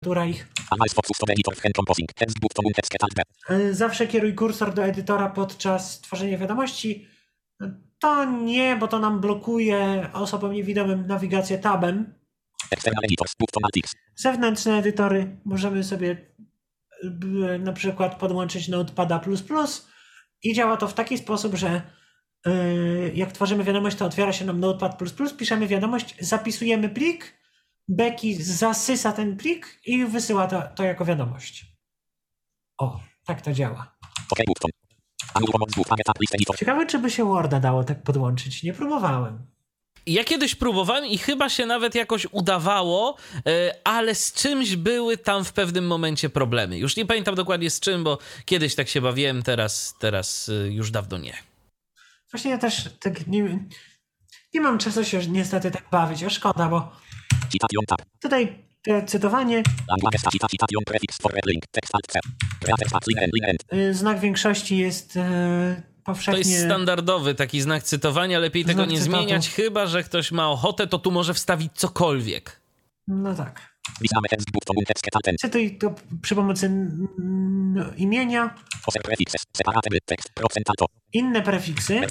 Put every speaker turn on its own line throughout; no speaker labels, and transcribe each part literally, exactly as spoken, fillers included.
klawiatura ich. Zawsze kieruj kursor do edytora podczas tworzenia wiadomości. To nie, bo to nam blokuje osobom niewidomym nawigację tabem. Zewnętrzne edytory możemy sobie na przykład podłączyć Notepada plus plus i działa to w taki sposób, że jak tworzymy wiadomość, to otwiera się nam Notepad plus plus, piszemy wiadomość, zapisujemy plik, Becky zasysa ten plik i wysyła to, to jako wiadomość. O, tak to działa. Ciekawe, czy by się Worda dało tak podłączyć. Nie próbowałem.
Ja kiedyś próbowałem i chyba się nawet jakoś udawało, ale z czymś były tam w pewnym momencie problemy. Już nie pamiętam dokładnie z czym, bo kiedyś tak się bawiłem, teraz, teraz już dawno nie.
Właśnie ja też tak nie, nie mam czasu się niestety tak bawić, a szkoda, bo tutaj cytowanie. Znak większości jest powszechnie...
To jest standardowy taki znak cytowania, lepiej tego nie cytatu. Zmieniać, chyba że ktoś ma ochotę, to tu może wstawić cokolwiek.
No tak. Cytuj to przy pomocy n- imienia. Inne prefiksy.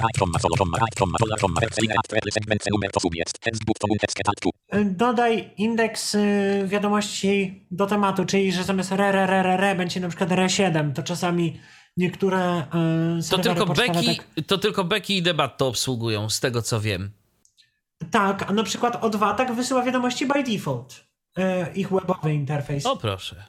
Dodaj indeks wiadomości do tematu, czyli że zamiast re, re, re, re, re będzie na przykład re siedem, to czasami niektóre
to tylko Becky, tak... to tylko Becky i Debat to obsługują, z tego co wiem.
Tak, a na przykład O dwa tak wysyła wiadomości by default. Ich webowy interfejs.
O proszę.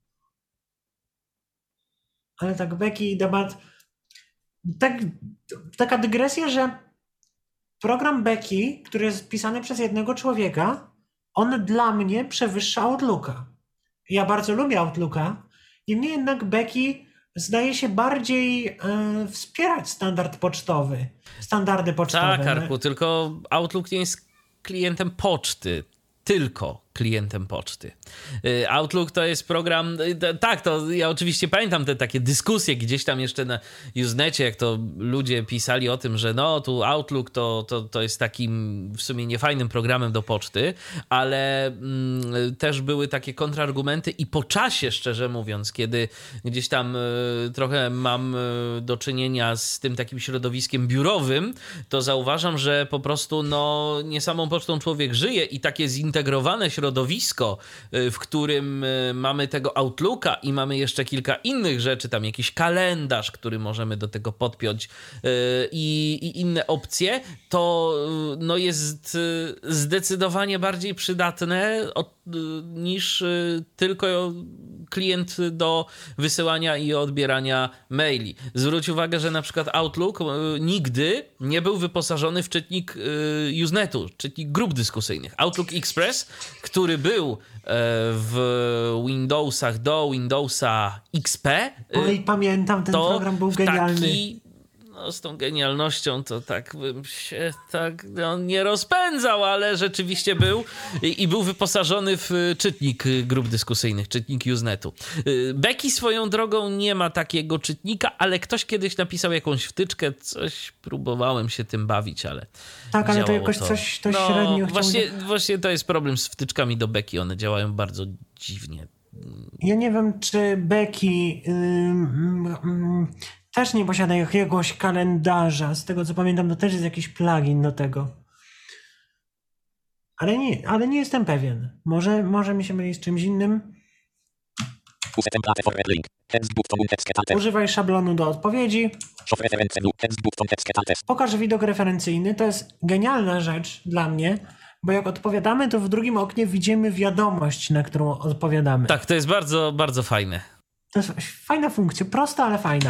Ale tak Becky i Debat... Tak, taka dygresja, że program Becky, który jest pisany przez jednego człowieka, on dla mnie przewyższa Outlooka. Ja bardzo lubię Outlooka, niemniej jednak Becky zdaje się bardziej e, wspierać standard pocztowy. Standardy pocztowe.
Tak, Arku, tylko Outlook nie jest klientem poczty. Tylko klientem poczty. Outlook to jest program, tak, to ja oczywiście pamiętam te takie dyskusje gdzieś tam jeszcze na Usenecie, jak to ludzie pisali o tym, że no tu Outlook to, to, to jest takim w sumie niefajnym programem do poczty, ale mm, też były takie kontrargumenty i po czasie, szczerze mówiąc, kiedy gdzieś tam y, trochę mam y, do czynienia z tym takim środowiskiem biurowym, to zauważam, że po prostu no nie samą pocztą człowiek żyje i takie zintegrowane środowisko środowisko, w którym mamy tego Outlooka i mamy jeszcze kilka innych rzeczy, tam jakiś kalendarz, który możemy do tego podpiąć i, i inne opcje, to no jest zdecydowanie bardziej przydatne od, niż tylko klient do wysyłania i odbierania maili. Zwróć uwagę, że na przykład Outlook nigdy nie był wyposażony w czytnik Usenetu, czytnik grup dyskusyjnych. Outlook Express, który był w Windowsach do Windowsa X P.
Oj, pamiętam, ten program był genialny.
Taki, no, z tą genialnością to tak bym się tak no, nie rozpędzał, ale rzeczywiście był i, i był wyposażony w czytnik grup dyskusyjnych, czytnik Usenetu. Becky swoją drogą nie ma takiego czytnika, ale ktoś kiedyś napisał jakąś wtyczkę, coś próbowałem się tym bawić, ale
tak, ale to jakoś to. coś to
no,
średnio
właśnie,
chciał...
właśnie to jest problem z wtyczkami do Becky, one działają bardzo dziwnie.
Ja nie wiem, czy Becky yy, yy, też nie posiada jakiegoś kalendarza. Z tego co pamiętam, to też jest jakiś plugin do tego. Ale nie, ale nie jestem pewien. Może, może mi się myli z czymś innym. Używaj szablonu do odpowiedzi. Pokaż widok referencyjny. To jest genialna rzecz dla mnie, bo jak odpowiadamy, to w drugim oknie widzimy wiadomość, na którą odpowiadamy.
Tak, to jest bardzo, bardzo fajne.
To jest fajna funkcja, prosta, ale fajna.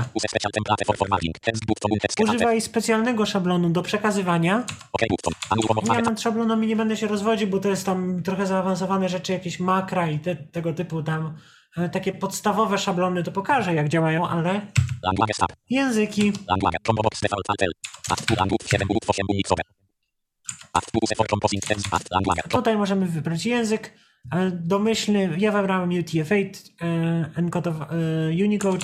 Używaj specjalnego szablonu do przekazywania. Ja nad szablonami nie będę się rozwodził, bo to jest tam trochę zaawansowane rzeczy, jakieś makra i te, tego typu tam takie podstawowe szablony to pokażę, jak działają, ale języki. Tutaj możemy wybrać język domyślny. Ja wybrałem U T F osiem, encodow- Unicode.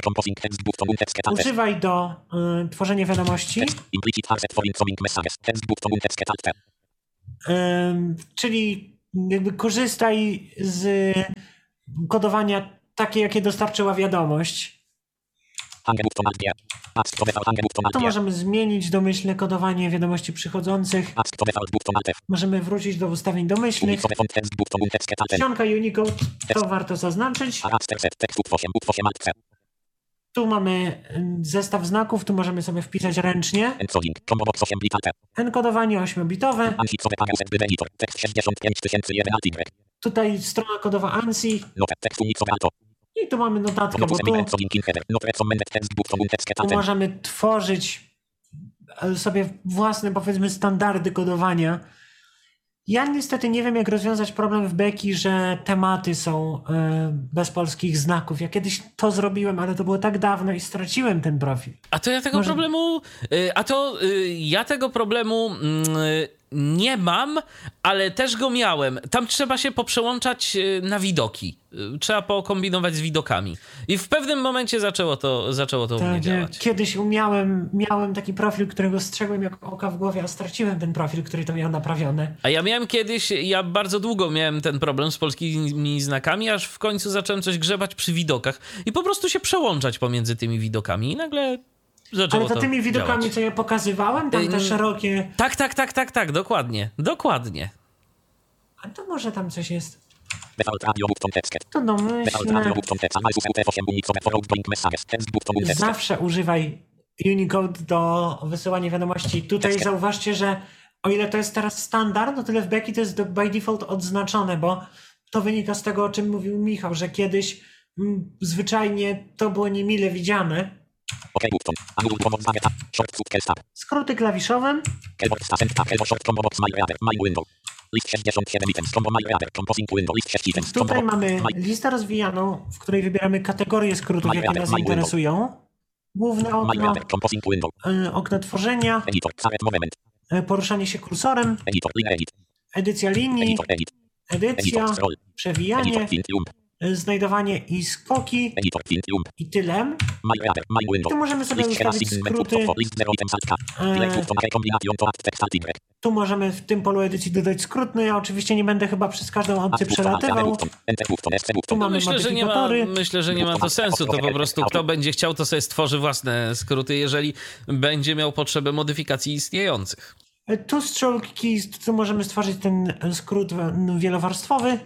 Używaj do y, tworzenia wiadomości. Y, czyli jakby korzystaj z kodowania takie, jakie dostarczyła wiadomość. Tu możemy zmienić domyślne kodowanie wiadomości przychodzących. Możemy wrócić do ustawień domyślnych. Czcionka Unicode, to warto zaznaczyć. Tu mamy zestaw znaków, tu możemy sobie wpisać ręcznie. Enkodowanie ośmiobitowe. Tutaj strona kodowa ANSI. I tu mamy notatkę, bo tu, tu możemy tworzyć sobie własne, powiedzmy, standardy kodowania. Ja niestety nie wiem, jak rozwiązać problem w Beki, że tematy są y, bez polskich znaków. Ja kiedyś to zrobiłem, ale to było tak dawno i straciłem ten profil.
A to ja tego
Może...
problemu... Y, a to y, ja tego problemu... Y, nie mam, ale też go miałem. Tam trzeba się poprzełączać na widoki. Trzeba pokombinować z widokami. I w pewnym momencie zaczęło to, zaczęło to tak, u mnie działać.
Kiedyś umiałem, miałem taki profil, którego strzegłem jak oka w głowie, a straciłem ten profil, który to miał naprawiony.
A ja miałem kiedyś, ja bardzo długo miałem ten problem z polskimi znakami, aż w końcu zacząłem coś grzebać przy widokach i po prostu się przełączać pomiędzy tymi widokami i nagle... Zaczęło
Ale to, to tymi widokami,
działać.
Co ja pokazywałem, tam te szerokie...
Tak, tak, tak, tak, tak, dokładnie, dokładnie.
A to może tam coś jest. To domyślne. Zawsze używaj Unicode do wysyłania wiadomości. Tutaj zauważcie, że o ile to jest teraz standard, o tyle w Beki to jest by default odznaczone, bo to wynika z tego, o czym mówił Michał, że kiedyś m, zwyczajnie to było niemile widziane. Skróty klawiszowe. Tutaj mamy listę rozwijaną, w której wybieramy kategorię skrótów, jakie nas interesują. Główne okno, okno tworzenia, poruszanie się kursorem, edycja linii, edycja, przewijanie, znajdowanie i skoki i tylem. Tu możemy sobie ustawić skróty. Tu możemy w tym polu edycji dodać skrót. No ja oczywiście nie będę chyba przez każdą opcję przelatywał. Tu mamy
myślę, że nie ma, myślę, że nie ma to sensu. To po prostu kto będzie chciał, to sobie stworzy własne skróty, jeżeli będzie miał potrzebę modyfikacji istniejących.
Tu stroke keys, tu możemy stworzyć ten skrót wielowarstwowy.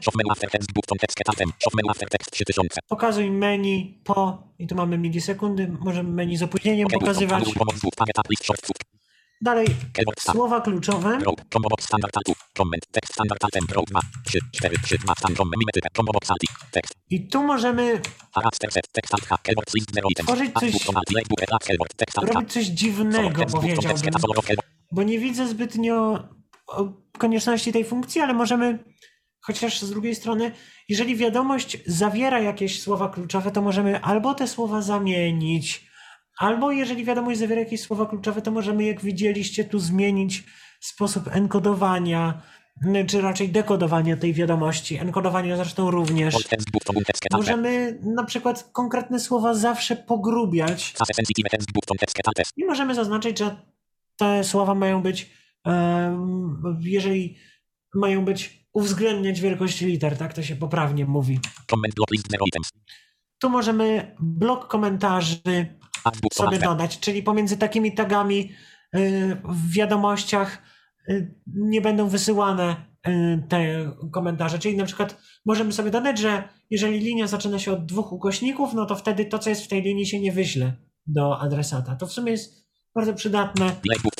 Pokazuj menu po, i tu mamy milisekundy, możemy menu z opóźnieniem pokazywać. Dalej, słowa kluczowe. I tu możemy tworzyć coś, robić coś dziwnego, powiedziałbym. Bo nie widzę zbytnio konieczności tej funkcji, ale możemy, chociaż z drugiej strony, jeżeli wiadomość zawiera jakieś słowa kluczowe, to możemy albo te słowa zamienić, albo jeżeli wiadomość zawiera jakieś słowa kluczowe, to możemy, jak widzieliście, tu zmienić sposób enkodowania, czy raczej dekodowania tej wiadomości. Enkodowania zresztą również. Możemy na przykład konkretne słowa zawsze pogrubiać i możemy zaznaczyć, że te słowa mają być, um, jeżeli mają być, uwzględniać wielkość liter, tak to się poprawnie mówi. Tu możemy blok komentarzy sobie dodać, czyli pomiędzy takimi tagami y, w wiadomościach y, nie będą wysyłane y, te komentarze, czyli na przykład możemy sobie dodać, że jeżeli linia zaczyna się od dwóch ukośników, no to wtedy to, co jest w tej linii, się nie wyśle do adresata. To w sumie jest bardzo przydatne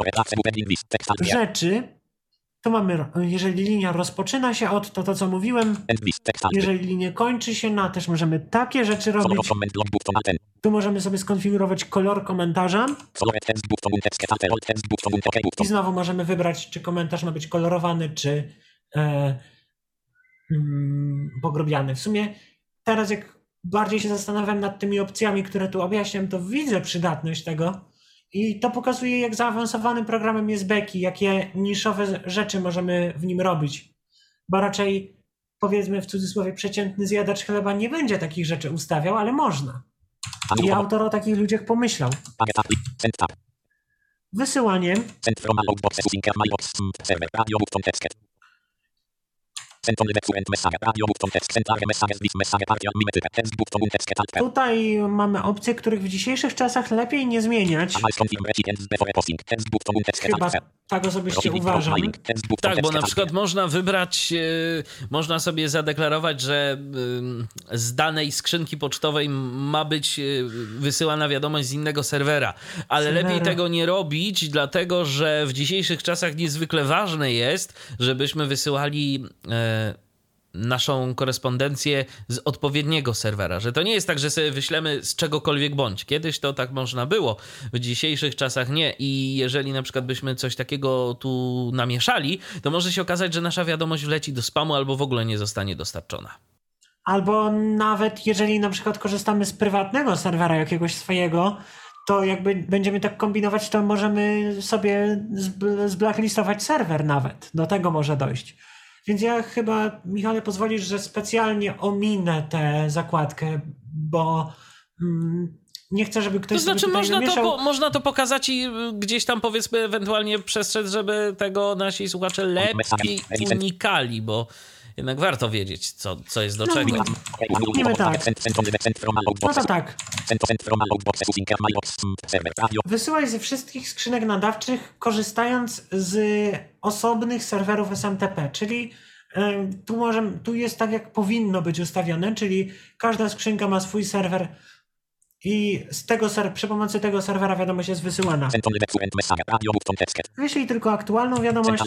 rzeczy. Tu mamy, jeżeli linia rozpoczyna się od, to to co mówiłem. Jeżeli linia kończy się na, też możemy takie rzeczy robić. Tu możemy sobie skonfigurować kolor komentarza. I znowu możemy wybrać, czy komentarz ma być kolorowany, czy e, mm, pogrubiany. W sumie teraz jak bardziej się zastanawiam nad tymi opcjami, które tu objaśniam, to widzę przydatność tego. I to pokazuje, jak zaawansowanym programem jest Beki, jakie niszowe rzeczy możemy w nim robić. Bo raczej, powiedzmy w cudzysłowie, przeciętny zjadacz chleba nie będzie takich rzeczy ustawiał, ale można. I autor o takich ludziach pomyślał. Wysyłanie. Tutaj mamy opcje, których w dzisiejszych czasach lepiej nie zmieniać. Chyba tak osobiście uważam.
Tak, bo na przykład można wybrać, yy, można sobie zadeklarować, że yy, z danej skrzynki pocztowej ma być yy, wysyłana wiadomość z innego serwera, ale
Serwera.
lepiej tego nie robić, dlatego że w dzisiejszych czasach niezwykle ważne jest, żebyśmy wysyłali yy, naszą korespondencję z odpowiedniego serwera, że to nie jest tak, że sobie wyślemy z czegokolwiek bądź. Kiedyś to tak można było, w dzisiejszych czasach nie i jeżeli na przykład byśmy coś takiego tu namieszali, to może się okazać, że nasza wiadomość wleci do spamu albo w ogóle nie zostanie dostarczona. Albo
nawet jeżeli na przykład korzystamy z prywatnego serwera jakiegoś swojego, to jakby będziemy tak kombinować, to możemy sobie zblacklistować serwer nawet. Do tego może dojść. Więc ja chyba, Michale, pozwolisz, że specjalnie ominę tę zakładkę, bo mm, nie chcę, żeby ktoś...
To znaczy
sobie
można
namieszał...
to, po, można to pokazać i gdzieś tam powiedzmy ewentualnie przestrzec, żeby tego nasi słuchacze lepiej unikali, bo jednak warto wiedzieć, co, co jest do
no,
czego.
Mówimy tak. No to tak. Wysyłaj ze wszystkich skrzynek nadawczych, korzystając z osobnych serwerów S M T P, czyli y, tu, możemy, tu jest tak, jak powinno być ustawione, czyli każda skrzynka ma swój serwer i z tego ser- przy pomocy tego serwera wiadomość jest wysyłana. Wyślij tylko aktualną wiadomość.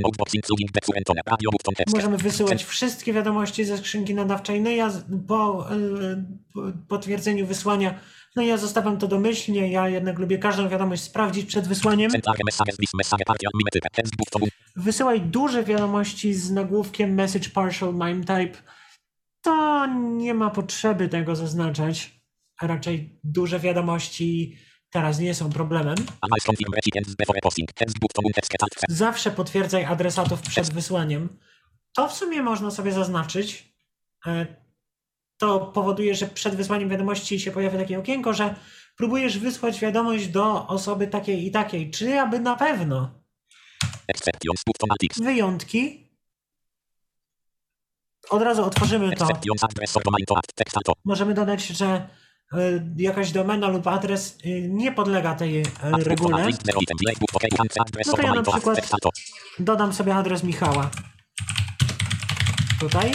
Możemy wysyłać wszystkie wiadomości ze skrzynki nadawczej. No ja po y, potwierdzeniu wysłania, no ja zostawiam to domyślnie. Ja jednak lubię każdą wiadomość sprawdzić przed wysłaniem. Wysyłaj duże wiadomości z nagłówkiem Message Partial MIME Type. To nie ma potrzeby tego zaznaczać. Raczej duże wiadomości teraz nie są problemem. Zawsze potwierdzaj adresatów przed wysłaniem. To w sumie można sobie zaznaczyć. To powoduje, że przed wysłaniem wiadomości się pojawia takie okienko, że próbujesz wysłać wiadomość do osoby takiej i takiej. Czy aby na pewno? Wyjątki. Od razu otworzymy to. Możemy dodać, że jakaś domena lub adres nie podlega tej regule. No to ja na przykład dodam sobie adres Michała. Tutaj.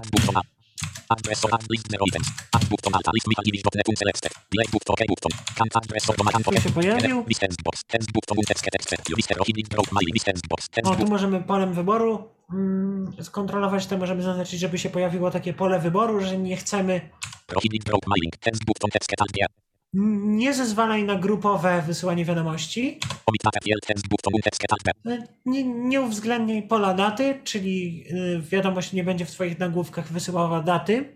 Tu się pojawił. O, tu możemy polem wyboru mm, skontrolować, to możemy zaznaczyć, żeby się pojawiło takie pole wyboru, że nie chcemy. Nie zezwalaj na grupowe wysyłanie wiadomości. Nie, nie uwzględniaj pola daty, czyli wiadomość nie będzie w twoich nagłówkach wysyłała daty.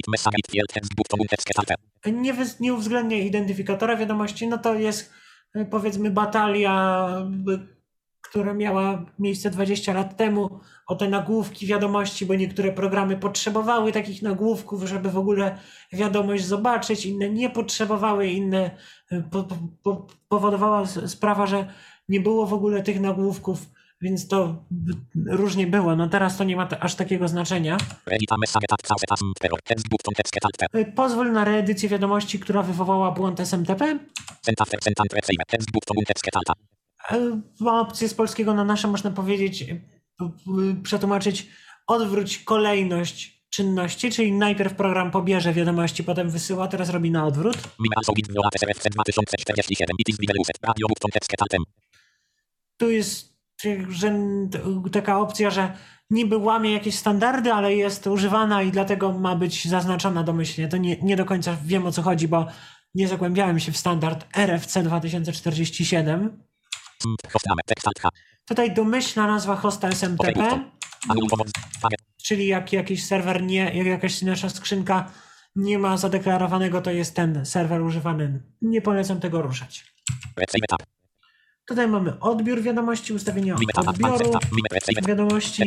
Nie, wy, nie uwzględniaj identyfikatora wiadomości, no to jest powiedzmy batalia, która miała miejsce dwadzieścia lat temu o te nagłówki wiadomości, bo niektóre programy potrzebowały takich nagłówków, żeby w ogóle wiadomość zobaczyć, inne nie potrzebowały, inne po, po, powodowała sprawa, że nie było w ogóle tych nagłówków, więc to różnie było. No teraz to nie ma aż takiego znaczenia. Pozwól na reedycję wiadomości, która wywołała błąd S M T P. Ma opcję z polskiego na nasze, można powiedzieć, przetłumaczyć, odwróć kolejność czynności, czyli najpierw program pobierze wiadomości, potem wysyła, teraz robi na odwrót. Tu jest że, taka opcja, że niby łamie jakieś standardy, ale jest używana i dlatego ma być zaznaczona domyślnie. To nie, nie do końca wiem, o co chodzi, bo nie zagłębiałem się w standard R F C dwa tysiące czterdzieści siedem. Tutaj domyślna nazwa hosta S M T P, czyli jak jakiś serwer nie, jak jakaś nasza skrzynka nie ma zadeklarowanego, to jest ten serwer używany. Nie polecam tego ruszać. Tutaj mamy odbiór wiadomości, ustawienie odbioru wiadomości.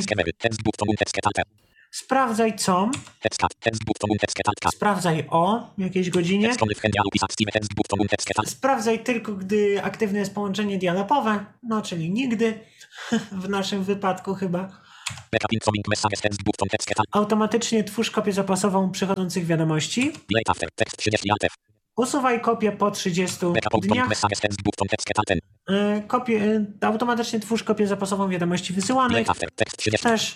Sprawdzaj co. Sprawdzaj o jakiejś godzinie. Sprawdzaj tylko, gdy aktywne jest połączenie dial-upowe, no czyli nigdy, w naszym wypadku chyba. Automatycznie twórz kopię zapasową przychodzących wiadomości. Usuwaj kopię po trzydziestu dniach. E, Kopię, e, automatycznie twórz kopię zapasową wiadomości wysyłanych. Też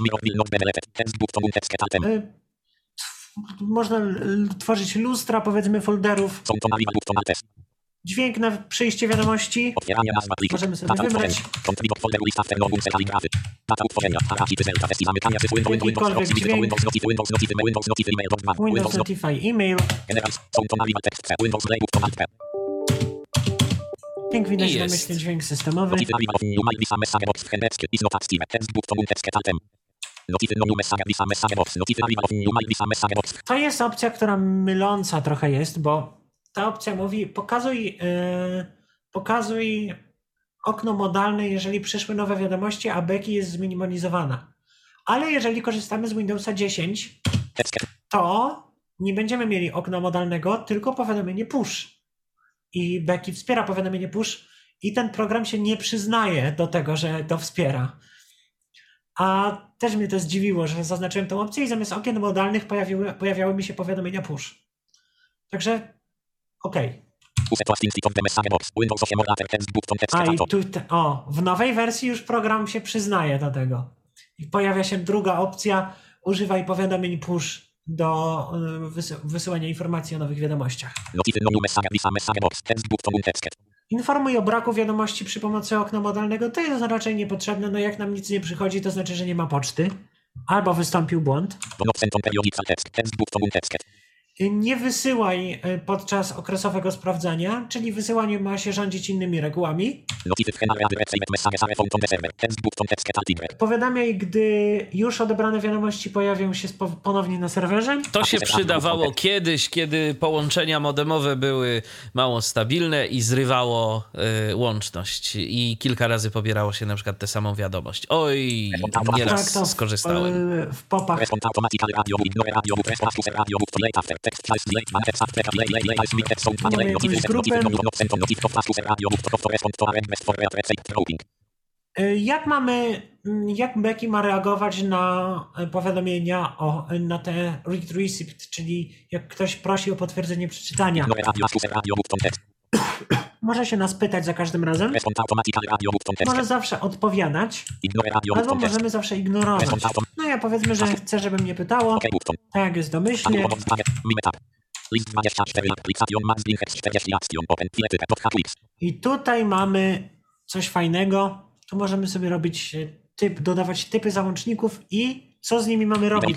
e, można l- tworzyć lustra, powiedzmy, folderów. Dźwięk na przyjście wiadomości. Możemy sobie wybrać jakikolwiek dźwięk. Windows Notify e-mail. Dźwięk widać
I jest.
domyślnie dźwięk systemowy. To jest opcja, która myląca trochę jest, bo ta opcja mówi pokazuj, yy, pokazuj okno modalne, jeżeli przyszły nowe wiadomości, a beki jest zminimalizowana. Ale jeżeli korzystamy z Windowsa dziesięć, to nie będziemy mieli okna modalnego, tylko powiadomienie push. I beki wspiera powiadomienie push i ten program się nie przyznaje do tego, że to wspiera. A też mnie to zdziwiło, że zaznaczyłem tę opcję i zamiast okien modalnych pojawiły, pojawiały mi się powiadomienia push. Także okej. A i tu, te, o, w nowej wersji już program się przyznaje do tego. I pojawia się druga opcja, używaj powiadomień push do y, wysy- wysyłania informacji o nowych wiadomościach. Informuj o braku wiadomości przy pomocy okna modalnego. To jest raczej niepotrzebne, no jak nam nic nie przychodzi, to znaczy, że nie ma poczty. Albo wystąpił błąd. Nie wysyłaj podczas okresowego sprawdzania, czyli wysyłanie ma się rządzić innymi regułami. Powiadamiaj, gdy już odebrane wiadomości pojawią się spo- ponownie na serwerze.
To się przydawało kiedyś, kiedy połączenia modemowe były mało stabilne i zrywało y, łączność i kilka razy pobierało się na przykład tę samą wiadomość. Oj, nieraz
Tak, to w,
skorzystałem.
y, w popach. Mamy jakąś grupę. Y, Jak mamy, mm, jak Becky ma reagować na y, powiadomienia o, y, na te read receipt, czyli jak ktoś prosi o potwierdzenie przeczytania. Może się nas pytać za każdym razem. Może zawsze odpowiadać. Albo możemy zawsze ignorować. No ja powiedzmy, że chcę, żeby mnie pytało. Tak jak jest domyślnie. I tutaj mamy coś fajnego. Tu możemy sobie robić typ, dodawać typy załączników i co z nimi mamy robić.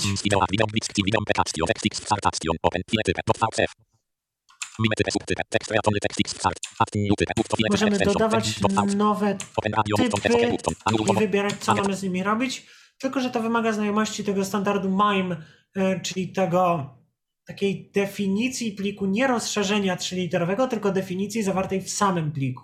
Możemy dodawać nowe typy i wybierać, co mamy z nimi robić. Tylko że to wymaga znajomości tego standardu MIME, czyli tego takiej definicji pliku, nie rozszerzenia trzyliterowego, tylko definicji zawartej w samym pliku.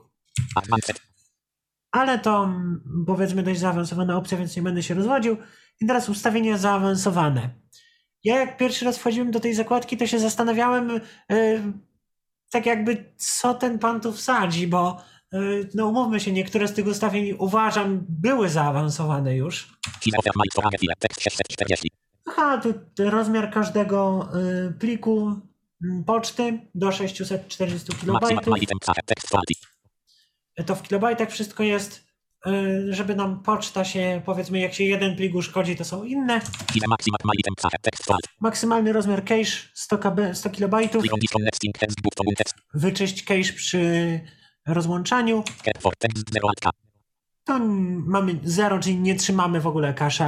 Ale to powiedzmy dość zaawansowana opcja, więc nie będę się rozwodził. I teraz ustawienia zaawansowane. Ja jak pierwszy raz wchodziłem do tej zakładki, to się zastanawiałem yy, tak jakby co ten pan tu wsadzi, bo yy, no umówmy się, niektóre z tych ustawień uważam były zaawansowane już. Aha, tu rozmiar każdego y, pliku y, poczty do sześćset czterdzieści kilobajtów. To w kilobajtach wszystko jest, y, żeby nam poczta się, powiedzmy, jak się jeden plik uszkodzi, to są inne. Maksymalny rozmiar cache sto kilobajtów. Wyczyść cache przy rozłączaniu. To mamy zero, czyli nie trzymamy w ogóle cache'a.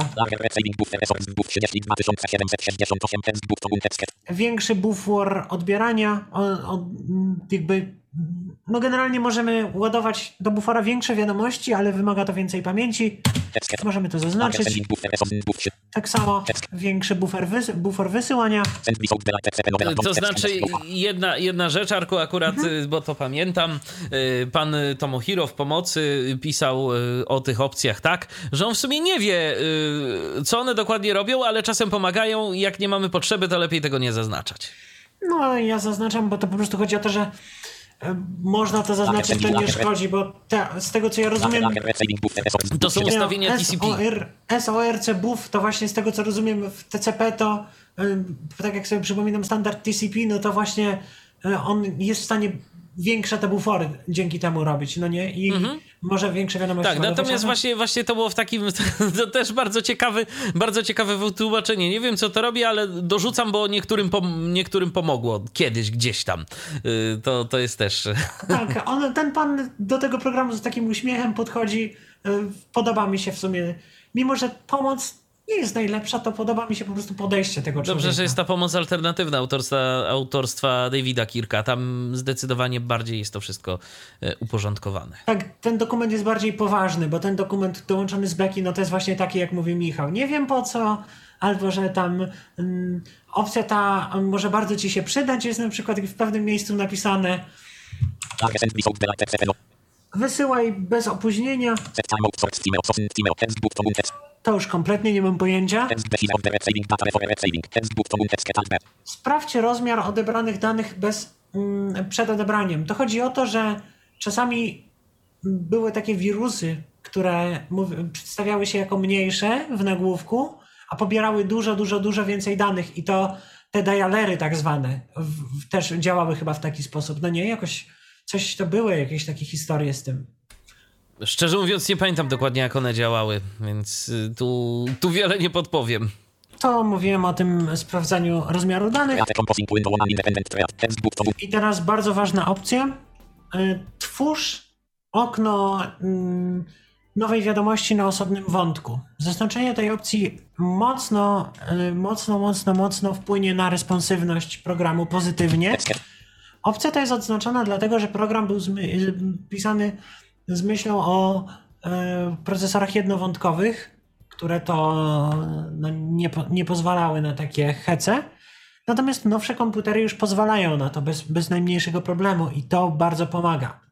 Większy bufor odbierania, o, o, jakby, no generalnie możemy ładować do bufora większe wiadomości, ale wymaga to więcej pamięci. Możemy to zaznaczyć. Tak samo większy bufer, wys- bufor wysyłania.
To znaczy jedna, jedna rzecz, Arku, akurat, mhm. bo to pamiętam, pan Tomohiro w pomocy pisał o tych opcjach tak, że on w sumie nie wie, co one dokładnie robią, ale czasem pomagają i jak nie mamy potrzeby, to lepiej tego nie zaznaczać.
No ja zaznaczam, bo to po prostu chodzi o to, że można to zaznaczyć, to nie szkodzi, bo te, z tego co ja rozumiem...
To są ustawienia T C P.
S O R C buff, to właśnie z tego co rozumiem w T C P to, tak jak sobie przypominam standard T C P, no to właśnie on jest w stanie większe te bufory dzięki temu robić, no nie? I mhm. może większe wiadomości.
Tak, natomiast właśnie, właśnie to było w takim, to też bardzo ciekawy, bardzo ciekawe wytłumaczenie. Nie wiem, co to robi, ale dorzucam, bo niektórym, pom- niektórym pomogło kiedyś, gdzieś tam. Yy, to, to jest też...
Tak, on, ten pan do tego programu z takim uśmiechem podchodzi. Yy, podoba mi się w sumie, mimo że pomoc nie jest najlepsza, to podoba mi się po prostu podejście tego człowieka.
Dobrze, że jest ta pomoc alternatywna autorstwa, autorstwa Davida Kirka. Tam zdecydowanie bardziej jest to wszystko uporządkowane.
Tak, ten dokument jest bardziej poważny, bo ten dokument dołączony z Becky, no to jest właśnie taki, jak mówi Michał. Nie wiem po co, albo że tam um, opcja ta może bardzo ci się przydać, jest na przykład w pewnym miejscu napisane wysyłaj bez opóźnienia. To już kompletnie nie mam pojęcia. Sprawdźcie rozmiar odebranych danych bez, mm, przed odebraniem. To chodzi o to, że czasami były takie wirusy, które mów, przedstawiały się jako mniejsze w nagłówku, a pobierały dużo, dużo, dużo więcej danych i to te dialery tak zwane w, w, też działały chyba w taki sposób. No nie, jakoś coś to były, jakieś takie historie z tym.
Szczerze mówiąc nie pamiętam dokładnie jak one działały, więc tu, tu wiele nie podpowiem.
To mówiłem o tym sprawdzaniu rozmiaru danych. I teraz bardzo ważna opcja. Twórz okno nowej wiadomości na osobnym wątku. Zaznaczenie tej opcji mocno, mocno, mocno, mocno wpłynie na responsywność programu pozytywnie. Opcja ta jest odznaczona dlatego, że program był zmy- pisany z myślą o e, procesorach jednowątkowych, które to no, nie, po, nie pozwalały na takie hece. Natomiast nowsze komputery już pozwalają na to bez, bez najmniejszego problemu i to bardzo pomaga.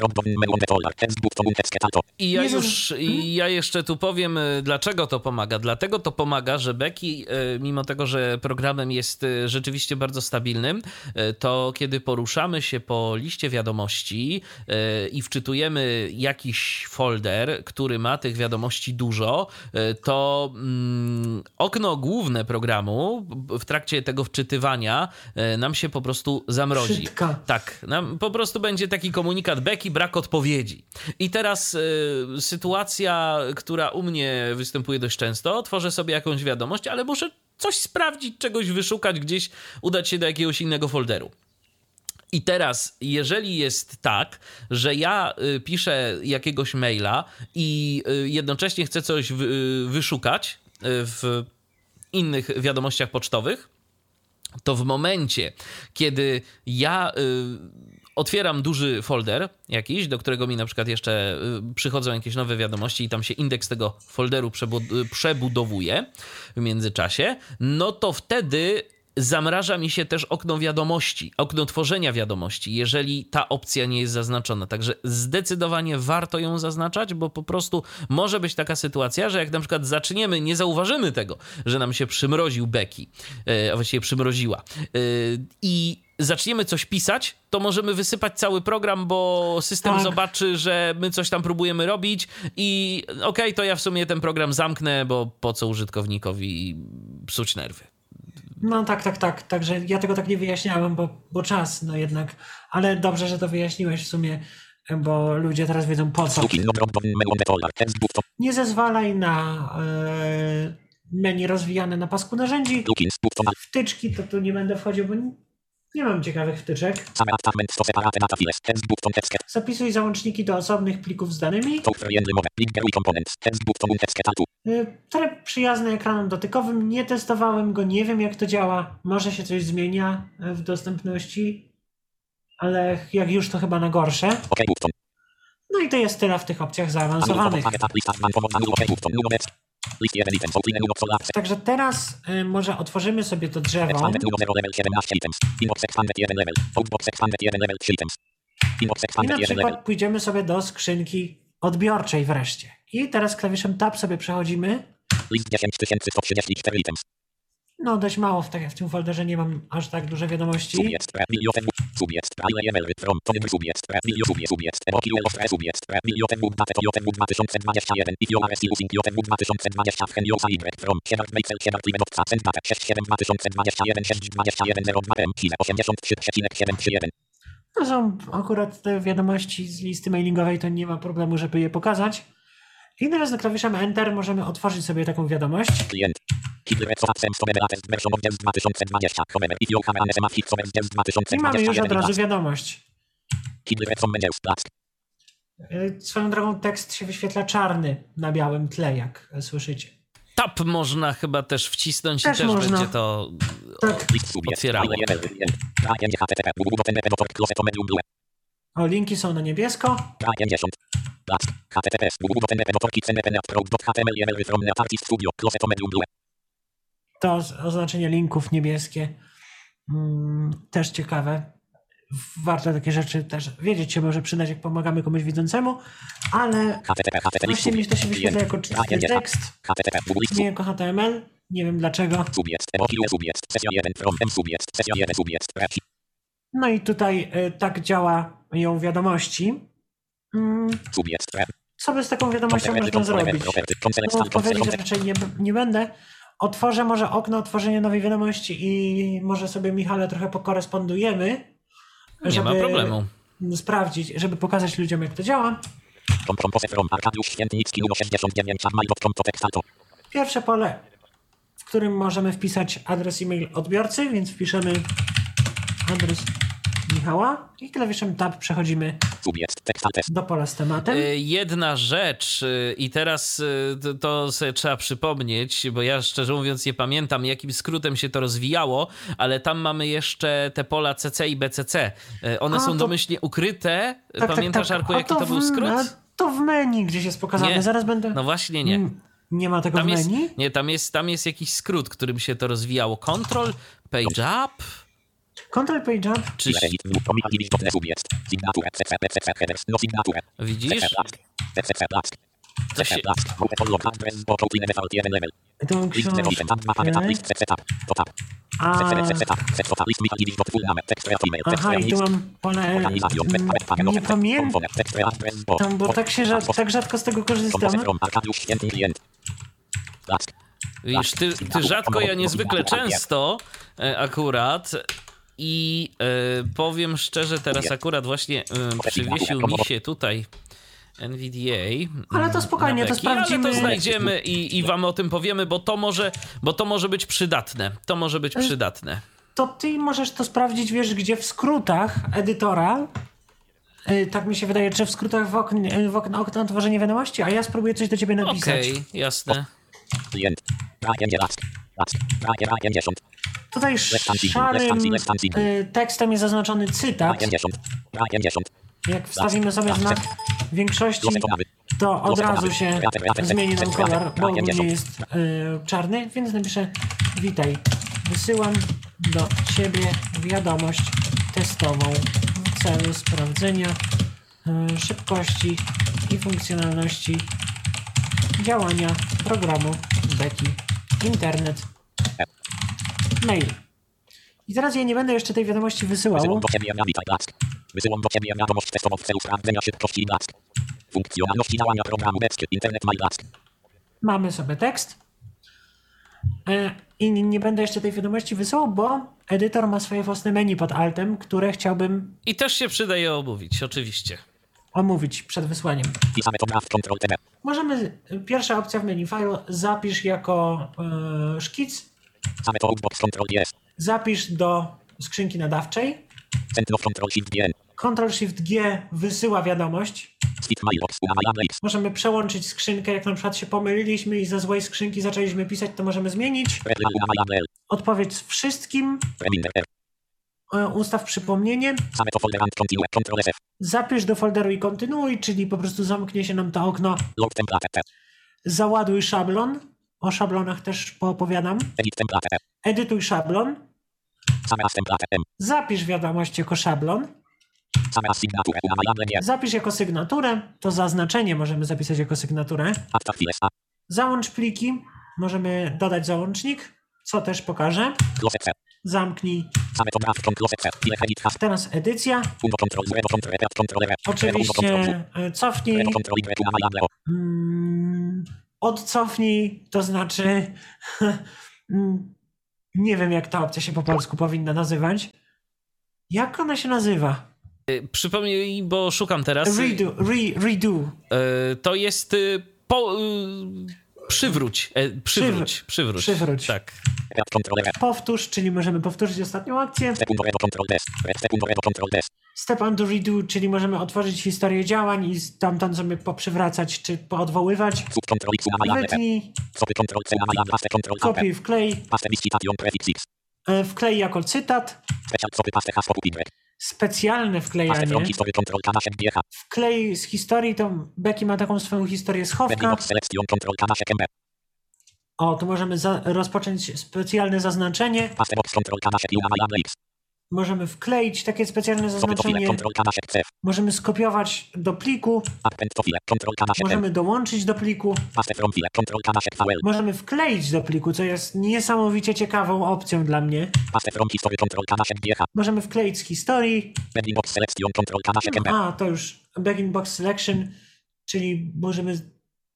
I ja już, i ja jeszcze tu powiem, dlaczego to pomaga. Dlatego to pomaga, że Becky, mimo tego, że programem jest rzeczywiście bardzo stabilnym, to kiedy poruszamy się po liście wiadomości i wczytujemy jakiś folder, który ma tych wiadomości dużo, to okno główne programu w trakcie tego wczytywania nam się po prostu zamrozi.
Szybka.
Tak, nam po prostu będzie taki komunikat Becky, brak odpowiedzi. I teraz y, sytuacja, która u mnie występuje dość często, tworzę sobie jakąś wiadomość, ale muszę coś sprawdzić, czegoś wyszukać, gdzieś udać się do jakiegoś innego folderu. I teraz, jeżeli jest tak, że ja y, piszę jakiegoś maila i y, jednocześnie chcę coś wy, y, wyszukać y, w innych wiadomościach pocztowych, to w momencie, kiedy ja y, otwieram duży folder jakiś, do którego mi na przykład jeszcze y, przychodzą jakieś nowe wiadomości i tam się indeks tego folderu przebud- przebudowuje w międzyczasie, no to wtedy zamraża mi się też okno wiadomości, okno tworzenia wiadomości, jeżeli ta opcja nie jest zaznaczona. Także zdecydowanie warto ją zaznaczać, bo po prostu może być taka sytuacja, że jak na przykład zaczniemy, nie zauważymy tego, że nam się przymroził Becky, a właściwie przymroziła, i zaczniemy coś pisać, to możemy wysypać cały program, bo system tak. zobaczy, że my coś tam próbujemy robić i okej, okay, to ja w sumie ten program zamknę, bo po co użytkownikowi psuć nerwy.
No tak, tak, tak. Także ja tego tak nie wyjaśniałem, bo, bo czas, no jednak. Ale dobrze, że to wyjaśniłeś w sumie, bo ludzie teraz wiedzą po co. Nie zezwalaj na e, menu rozwijane na pasku narzędzi. Wtyczki to tu nie będę wchodził, bo nie, nie mam ciekawych wtyczek. Zapisuj załączniki do osobnych plików z danymi. Tryb przyjazny ekranem dotykowym. Nie testowałem go, nie wiem jak to działa. Może się coś zmienia w dostępności, ale jak już to chyba na gorsze. No i to jest tyle w tych opcjach zaawansowanych. Także teraz y, może otworzymy sobie to drzewo. I na przykład pójdziemy sobie do skrzynki odbiorczej wreszcie. I teraz klawiszem Tab sobie przechodzimy. No dość mało w, tak, w tym folderze, nie mam aż tak dużo wiadomości.
Subjekt, ale email from, to nie subjekt, video subjekt, subjekt, emoji of subjekt, video ten bug date to joten bug dwa tysiące dwadzieścia jeden, if you are still using joten bug dwa tysiące dwadzieścia w heniosa y from, Hebert Meitel, Hebert Imenowca, send date, sześć siedem dwa tysiące dwadzieścia jeden, sześć dwadzieścia jeden zero dwa m, Chile, osiemdziesiąt trzy przecinek siedem trzy jeden.
To są akurat te wiadomości z listy mailingowej, to nie ma problemu, żeby je pokazać. I teraz klawiszem Enter możemy otworzyć sobie taką wiadomość.
Klient.
I mamy już od razu wiadomość. Swoją drogą tekst się wyświetla czarny na białym tle, jak słyszycie.
Tab można chyba też wcisnąć
Też
i też
można.
będzie to
Tak.
otwierało.
O, linki są na niebiesko. To oznaczenie linków niebieskie. Hmm, też ciekawe. Warto takie rzeczy też wiedzieć się może przydać, jak pomagamy komuś widzącemu, ale właśnie mi to się wyświetla jako czysty tekst, nie jako H T M L. Nie wiem dlaczego. No i tutaj y, tak działają wiadomości. Mm, co by z taką wiadomością można zrobić? No, odpowiedzieć raczej nie, nie będę. Otworzę może okno otworzenia nowej wiadomości i może sobie, Michale, trochę pokorespondujemy.
Nie
żeby
ma problemu.
Sprawdzić, żeby pokazać ludziom, jak to działa. Pierwsze pole, w którym możemy wpisać adres e-mail odbiorcy, więc wpiszemy adres Michała i klawiszem Tab przechodzimy do pola z tematem.
Jedna rzecz i teraz to, to sobie trzeba przypomnieć, bo ja szczerze mówiąc nie pamiętam, jakim skrótem się to rozwijało, ale tam mamy jeszcze te pola C C i B C C. One
A,
są
to...
domyślnie ukryte.
Tak,
Pamiętasz,
tak, tak.
Arku, jaki
to
to był
w...
skrót?
To w menu gdzieś jest pokazane.
Nie.
Zaraz będę...
No właśnie nie.
Nie ma tego
tam
w
jest,
menu?
Nie, tam jest, tam jest jakiś skrót, którym się to rozwijało. Control, Page Up...
Control Page Up.
Czy... Widzisz? To się...
Tą książkę. A... Aha, i tu mam pole... Nie pamiętam, bo tak, się rzad... tak rzadko z tego korzystam.
Widzisz, ty, ty rzadko, ja niezwykle często e, akurat i e, powiem szczerze, teraz akurat właśnie e, przywiesił mi się tutaj N V D A.
Ale to spokojnie, to sprawdzimy.
Ale to znajdziemy i, i wam o tym powiemy, bo to może, bo to może być przydatne. To może być przydatne.
To ty możesz to sprawdzić, wiesz, gdzie w skrótach edytora, yy, tak mi się wydaje, czy w skrótach w oknie, w okno, okno otworzenie wiadomości, a ja spróbuję coś do ciebie napisać.
Okej, okay, jasne.
Tutaj szarym y, tekstem jest zaznaczony cytat. Jak wstawimy sobie znak większości, to od razu się zmieni ten kolor, bo ogólnie jest y, czarny, więc napiszę: witaj, wysyłam do ciebie wiadomość testową w celu sprawdzenia y, szybkości i funkcjonalności działania programu Beki Internet Mail. I teraz ja nie będę jeszcze tej wiadomości wysyłał.
Wysyłam do ciebie na witaj Blask. Wysyłam do ciebie wiadomość testową w celu sprawdzenia szybkości Blask. Funkcjonalności działania programu Beki Internet Mail Blask.
Mamy sobie tekst. I nie będę jeszcze tej wiadomości wysyłał, bo edytor ma swoje własne menu pod altem, które chciałbym...
I też się przydaje omówić, oczywiście.
Omówić przed wysłaniem.
Pisamy to graf Ctrl T B.
Możemy, pierwsza opcja w menu file, zapisz jako e, szkic.
Same to Outbox Ctrl S.
Zapisz do skrzynki nadawczej.
Centno Ctrl Shift G.
Ctrl Shift G wysyła wiadomość. Możemy przełączyć skrzynkę, jak na przykład się pomyliliśmy i ze złej skrzynki zaczęliśmy pisać, to możemy zmienić. Odpowiedź wszystkim. Ustaw przypomnienie. Zapisz do folderu i kontynuuj, czyli po prostu zamknie się nam to okno. Załaduj szablon. O szablonach też poopowiadam. Edytuj szablon. Zapisz wiadomość jako szablon. Zapisz jako sygnaturę. To zaznaczenie możemy zapisać jako sygnaturę. Załącz pliki. Możemy dodać załącznik, co też pokażę. Zamknij.
Same to graf, control Z, ile edit has.
Teraz edycja.
Undo control zero, control R, control R.
Oczywiście e, cofnij.
Control Y, tu na Leo.
Mm, odcofnij, to znaczy mm, nie wiem, jak ta opcja się po polsku powinna nazywać. Jak ona się nazywa?
Przypomnij, bo szukam teraz.
Redo, re, redo.
E, To jest y, po, y, przywróć, e, przywróć, przywróć.
Przywróć.
Tak.
Control R.
Powtórz, czyli możemy powtórzyć ostatnią akcję.
Step undo control des. Step undo control des.
Step undo redo, czyli możemy otworzyć historię działań i stamtąd sobie poprzywracać czy poodwoływać.
Sub control X na Leo.
Wytnij,
Stop control C na Leo. Paste control A.
kopiuj, wklej.
Paste visitation prefix X.
E, Wklej jako cytat.
Special stopy paste has pop Y.
Specjalne
Paste
wklejanie.
from history control K na siedem G H.
Wklej z historii, to Becky ma taką swoją historię
Bending
schowka.
of selection control K na siedem M.
O, tu możemy za- rozpocząć specjalne zaznaczenie.
Paste box control K na siedem na Leo X.
Możemy wkleić takie specjalne
Stopy to file
zaznaczenie.
control K na siedem C.
Możemy skopiować do pliku.
Append to file control K na siedem.
Możemy dołączyć do pliku.
Paste from file control K na siedem V L.
Możemy wkleić do pliku, co jest niesamowicie ciekawą opcją dla mnie.
Paste from history control K na siedem G H.
Możemy wkleić z historii.
Bending of selection control K na siedem M.
A, to już Begin Box Selection, czyli możemy...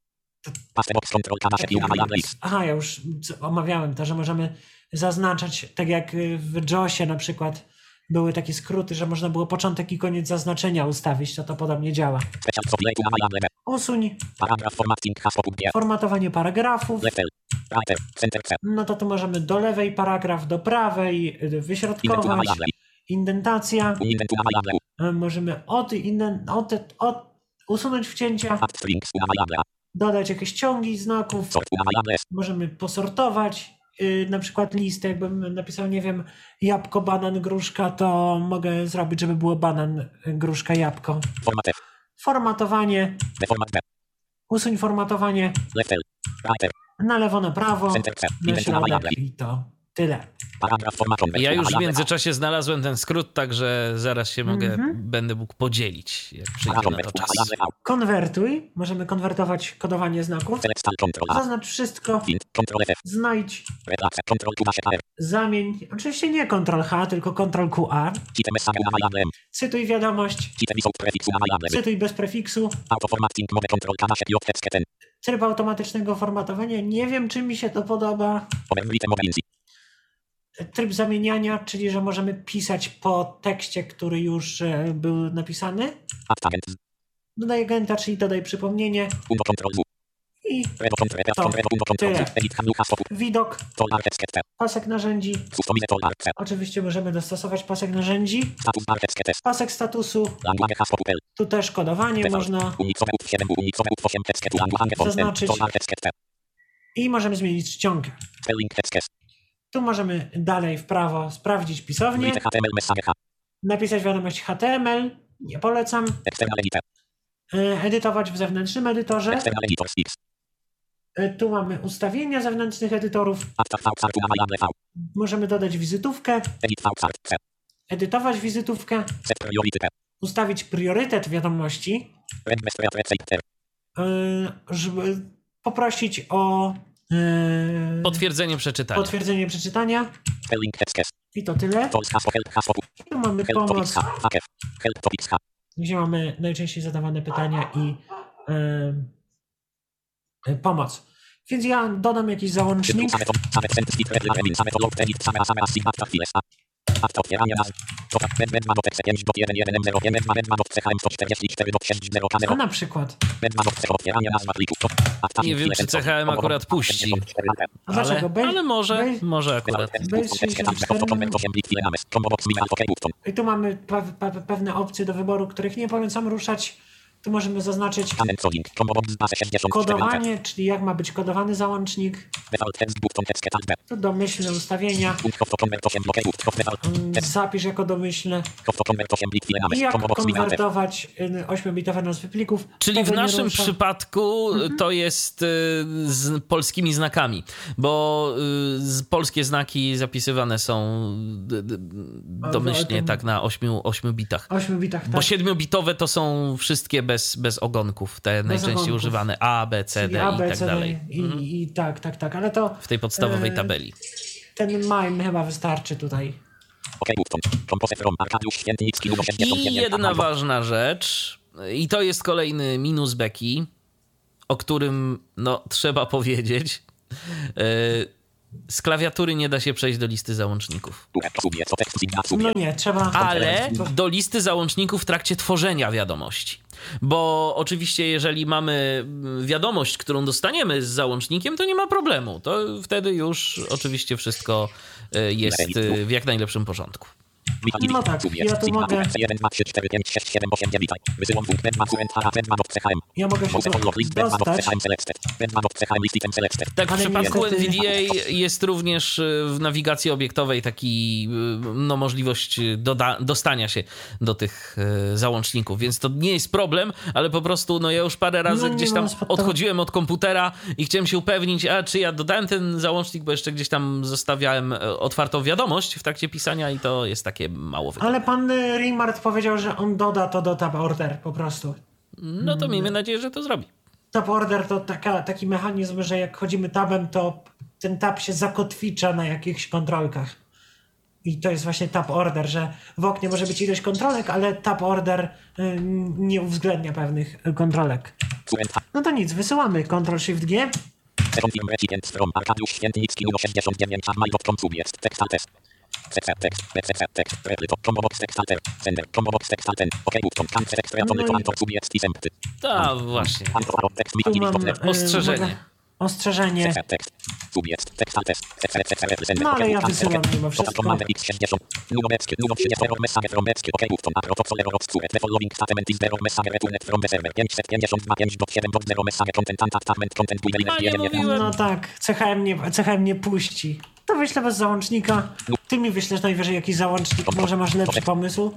Paste box control K na siedem na Leo X.
Aha, ja już omawiałem to, że możemy zaznaczać, tak jak w JOSie na przykład były takie skróty, że można było początek i koniec zaznaczenia ustawić, to to podobnie działa.
Special stop late na Leo.
Usuń,
Paragraph formatting has pop G.
formatowanie paragrafów.
Left L. Right L. Center C.
No to tu możemy do lewej paragraf, do prawej, y,
Indentu na
wyśrodkować,
Leo.
indentacja.
Indentu na Leo.
Y, Możemy od, inden, od, od, usunąć wcięcia,
Add strings na Leo.
dodać jakieś ciągi znaków.
Sort na Leo.
Możemy posortować y, na przykład listę, jakbym napisał, nie wiem, jabłko, banan, gruszka, to mogę zrobić, żeby było banan, gruszka, jabłko.
Format F.
Formatowanie,
Deformat B.
usuń formatowanie,
Left L. Right L.
na lewo, na prawo,
Center C.
na
Indentu na Leo.
środek i to tyle.
Paragraph format convert
Ja
na
już w
Leo.
międzyczasie znalazłem ten skrót, także zaraz się mogę,
Mhm.
będę mógł podzielić, jak przyjdzie na to
Convert
czas.
na Leo.
Konwertuj, możemy konwertować kodowanie znaków.
Select stal control A.
Zaznacz wszystko,
Int control F.
znajdź,
Relax control Q na siedem R.
zamień, oczywiście nie Ctrl H, tylko Ctrl Q R.
Cite message na Leo.
Cytuj wiadomość,
Cite without prefixu na Leo.
cytuj bez prefiksu,
Auto formatting mode control K na siedem J text ten.
tryb automatycznego formatowania, nie wiem, czy mi się to podoba.
Overwritten mode inzi.
Tryb zamieniania, czyli że możemy pisać po tekście, który już e, był napisany.
Add agent.
Dodaj agenta, czyli dodaj przypomnienie
Undo control W.
i
Revo control F.
To
Revo undo control
tyle.
W. Edit handle has pop.
widok,
Tool art text.
pasek narzędzi.
Customize tool art.
Oczywiście możemy dostosować pasek narzędzi,
Status bar text.
pasek statusu,
Language has pop. L.
tu też kodowanie
Default.
można
Unicowe U siedem. Unicowe U osiem text. Language font.
Zaznaczyć.
Tool art text.
i możemy zmienić czcionkę.
Spelling text.
Tu możemy dalej w prawo sprawdzić pisownię,
Write H T M L message H.
napisać wiadomość H T M L, nie polecam,
External editor.
e, edytować w zewnętrznym edytorze.
External editors X.
E, Tu mamy ustawienia zewnętrznych edytorów,
After V chart na Leo.
możemy dodać wizytówkę,
Edit V chart. C.
edytować wizytówkę,
Set priority P.
ustawić priorytet wiadomości,
Red best receptor.
yy, żeby poprosić o yy,
Potwierdzenie przeczytania.
potwierdzenie przeczytania
Spelling text.
i to tyle.
Tools has help has pop.
I tu mamy
Help topics
pomoc,
H. Akef. Help topics H.
gdzie mamy najczęściej zadawane pytania i yy, yy, pomoc. Więc ja dodam jakiś załącznik.
Same to, same send skip red lavin, same to log edit, same same asim, after files, a. After otwieranie nazw. To tak, medma dot pięć dot jeden jeden zero, medma medma dot C H M sto czterdzieści cztery dot sześć zero
A
kamera.
na przykład,
Medma dot C otwieranie nazwa pliku. To, a
Nie wiem, czy C H M akurat puści.
a
Ale,
dlaczego? Be-
ale może,
be-
może akurat.
I tu mamy pe- pe- pewne opcje do wyboru, których nie polecam ruszać. Tu możemy zaznaczyć kodowanie, czyli jak ma być kodowany załącznik. Tu domyślne ustawienia. Mm, Zapisz jako domyślne. I jak konwertować y, ośmiobitowe nazwy plików.
Czyli
Tego
w
nie
naszym
ruszam.
przypadku to jest y, z polskimi znakami, bo y, z polskie znaki zapisywane są d, d, domyślnie
tym-
tak na ośmiu, ośmiu bitach.
ośmiu bitach,
Bo
tak.
siedmiobitowe to są wszystkie bez, bez ogonków, te najczęściej
ogonków.
używane A, B, C,
Czyli
D
A,
i
B,
tak
C, D
dalej.
I,
Mhm.
i tak, tak, tak, ale to
W tej podstawowej
e,
tabeli.
ten mime chyba wystarczy tutaj.
Okej, button. Compose from Arkadiusz Świętnicki, numer sześćdziesiąt
I
dziewięć.
jedna ważna rzecz, i to jest kolejny minus Beki, o którym no trzeba powiedzieć. Yy, z klawiatury nie da się przejść do listy załączników.
No nie, trzeba...
Ale do listy załączników w trakcie tworzenia wiadomości. Bo oczywiście jeżeli mamy wiadomość, którą dostaniemy z załącznikiem, to nie ma problemu. To wtedy już oczywiście wszystko jest w jak najlepszym porządku.
No tak, ja tu mogę... Ja mogę się tu dostać.
Tak, w
Ale
przypadku
niestety-
N V D A jest również w nawigacji obiektowej taki, no, możliwość doda- dostania się do tych e, załączników, więc to nie jest problem, ale po prostu no ja już parę razy
No nie
gdzieś
ma
tam
spotkania.
odchodziłem od komputera i chciałem się upewnić, a czy ja dodałem ten załącznik, bo jeszcze gdzieś tam zostawiałem e, otwartą wiadomość w trakcie pisania i to jest takie mało wygodne.
Ale pan y, Rimart powiedział, że on doda to do tab order po prostu.
No to miejmy nadzieję, że to zrobi.
Tab order to taka, taki mechanizm, że jak chodzimy tabem, to ten tab się zakotwicza na jakichś kontrolkach. I to jest właśnie tab order, że w oknie może być ilość kontrolek, ale tab order y, nie uwzględnia pewnych y, kontrolek. No to nic, wysyłamy Ctrl Shift G.
Arkadiusz Świętnicki, numer sześćdziesiąt dziewięć. Subjekt, tekst, test. Tekst, tekst, tekst, tekst, replyto, combobox, tekst, alter, sender, combobox, tekst, alter, okej, button, cancel, ekstreator,
No i-
antor, subjekt, tempty.
Tak, właśnie.
Antor, tekst,
Tu mam
mitadili,
y,
Ostrzeżenie.
mogę- Ostrzeżenie.
tekst, tekst, subjekt, tekst, alter, tekst, tekst, tekst, sender,
No ale
okej,
ja
cancel,
wysyłam
okej.
mimo
Total
wszystko.
command X sześćdziesiąt. Numer numer trzydzieści error message from Meckie, okej, button, apropos solero obscure, the following statement is the error message returned from the server. pięćset pięćdziesiąt dwa pięć siedem zero message content attachment content
A nie
jeden jeden.
mówiłem.
No tak, C H M nie, C H M nie puści. To wyślę bez załącznika. Ty mi wyślesz najwyżej jakiś załącznik, może masz lepszy pomysł.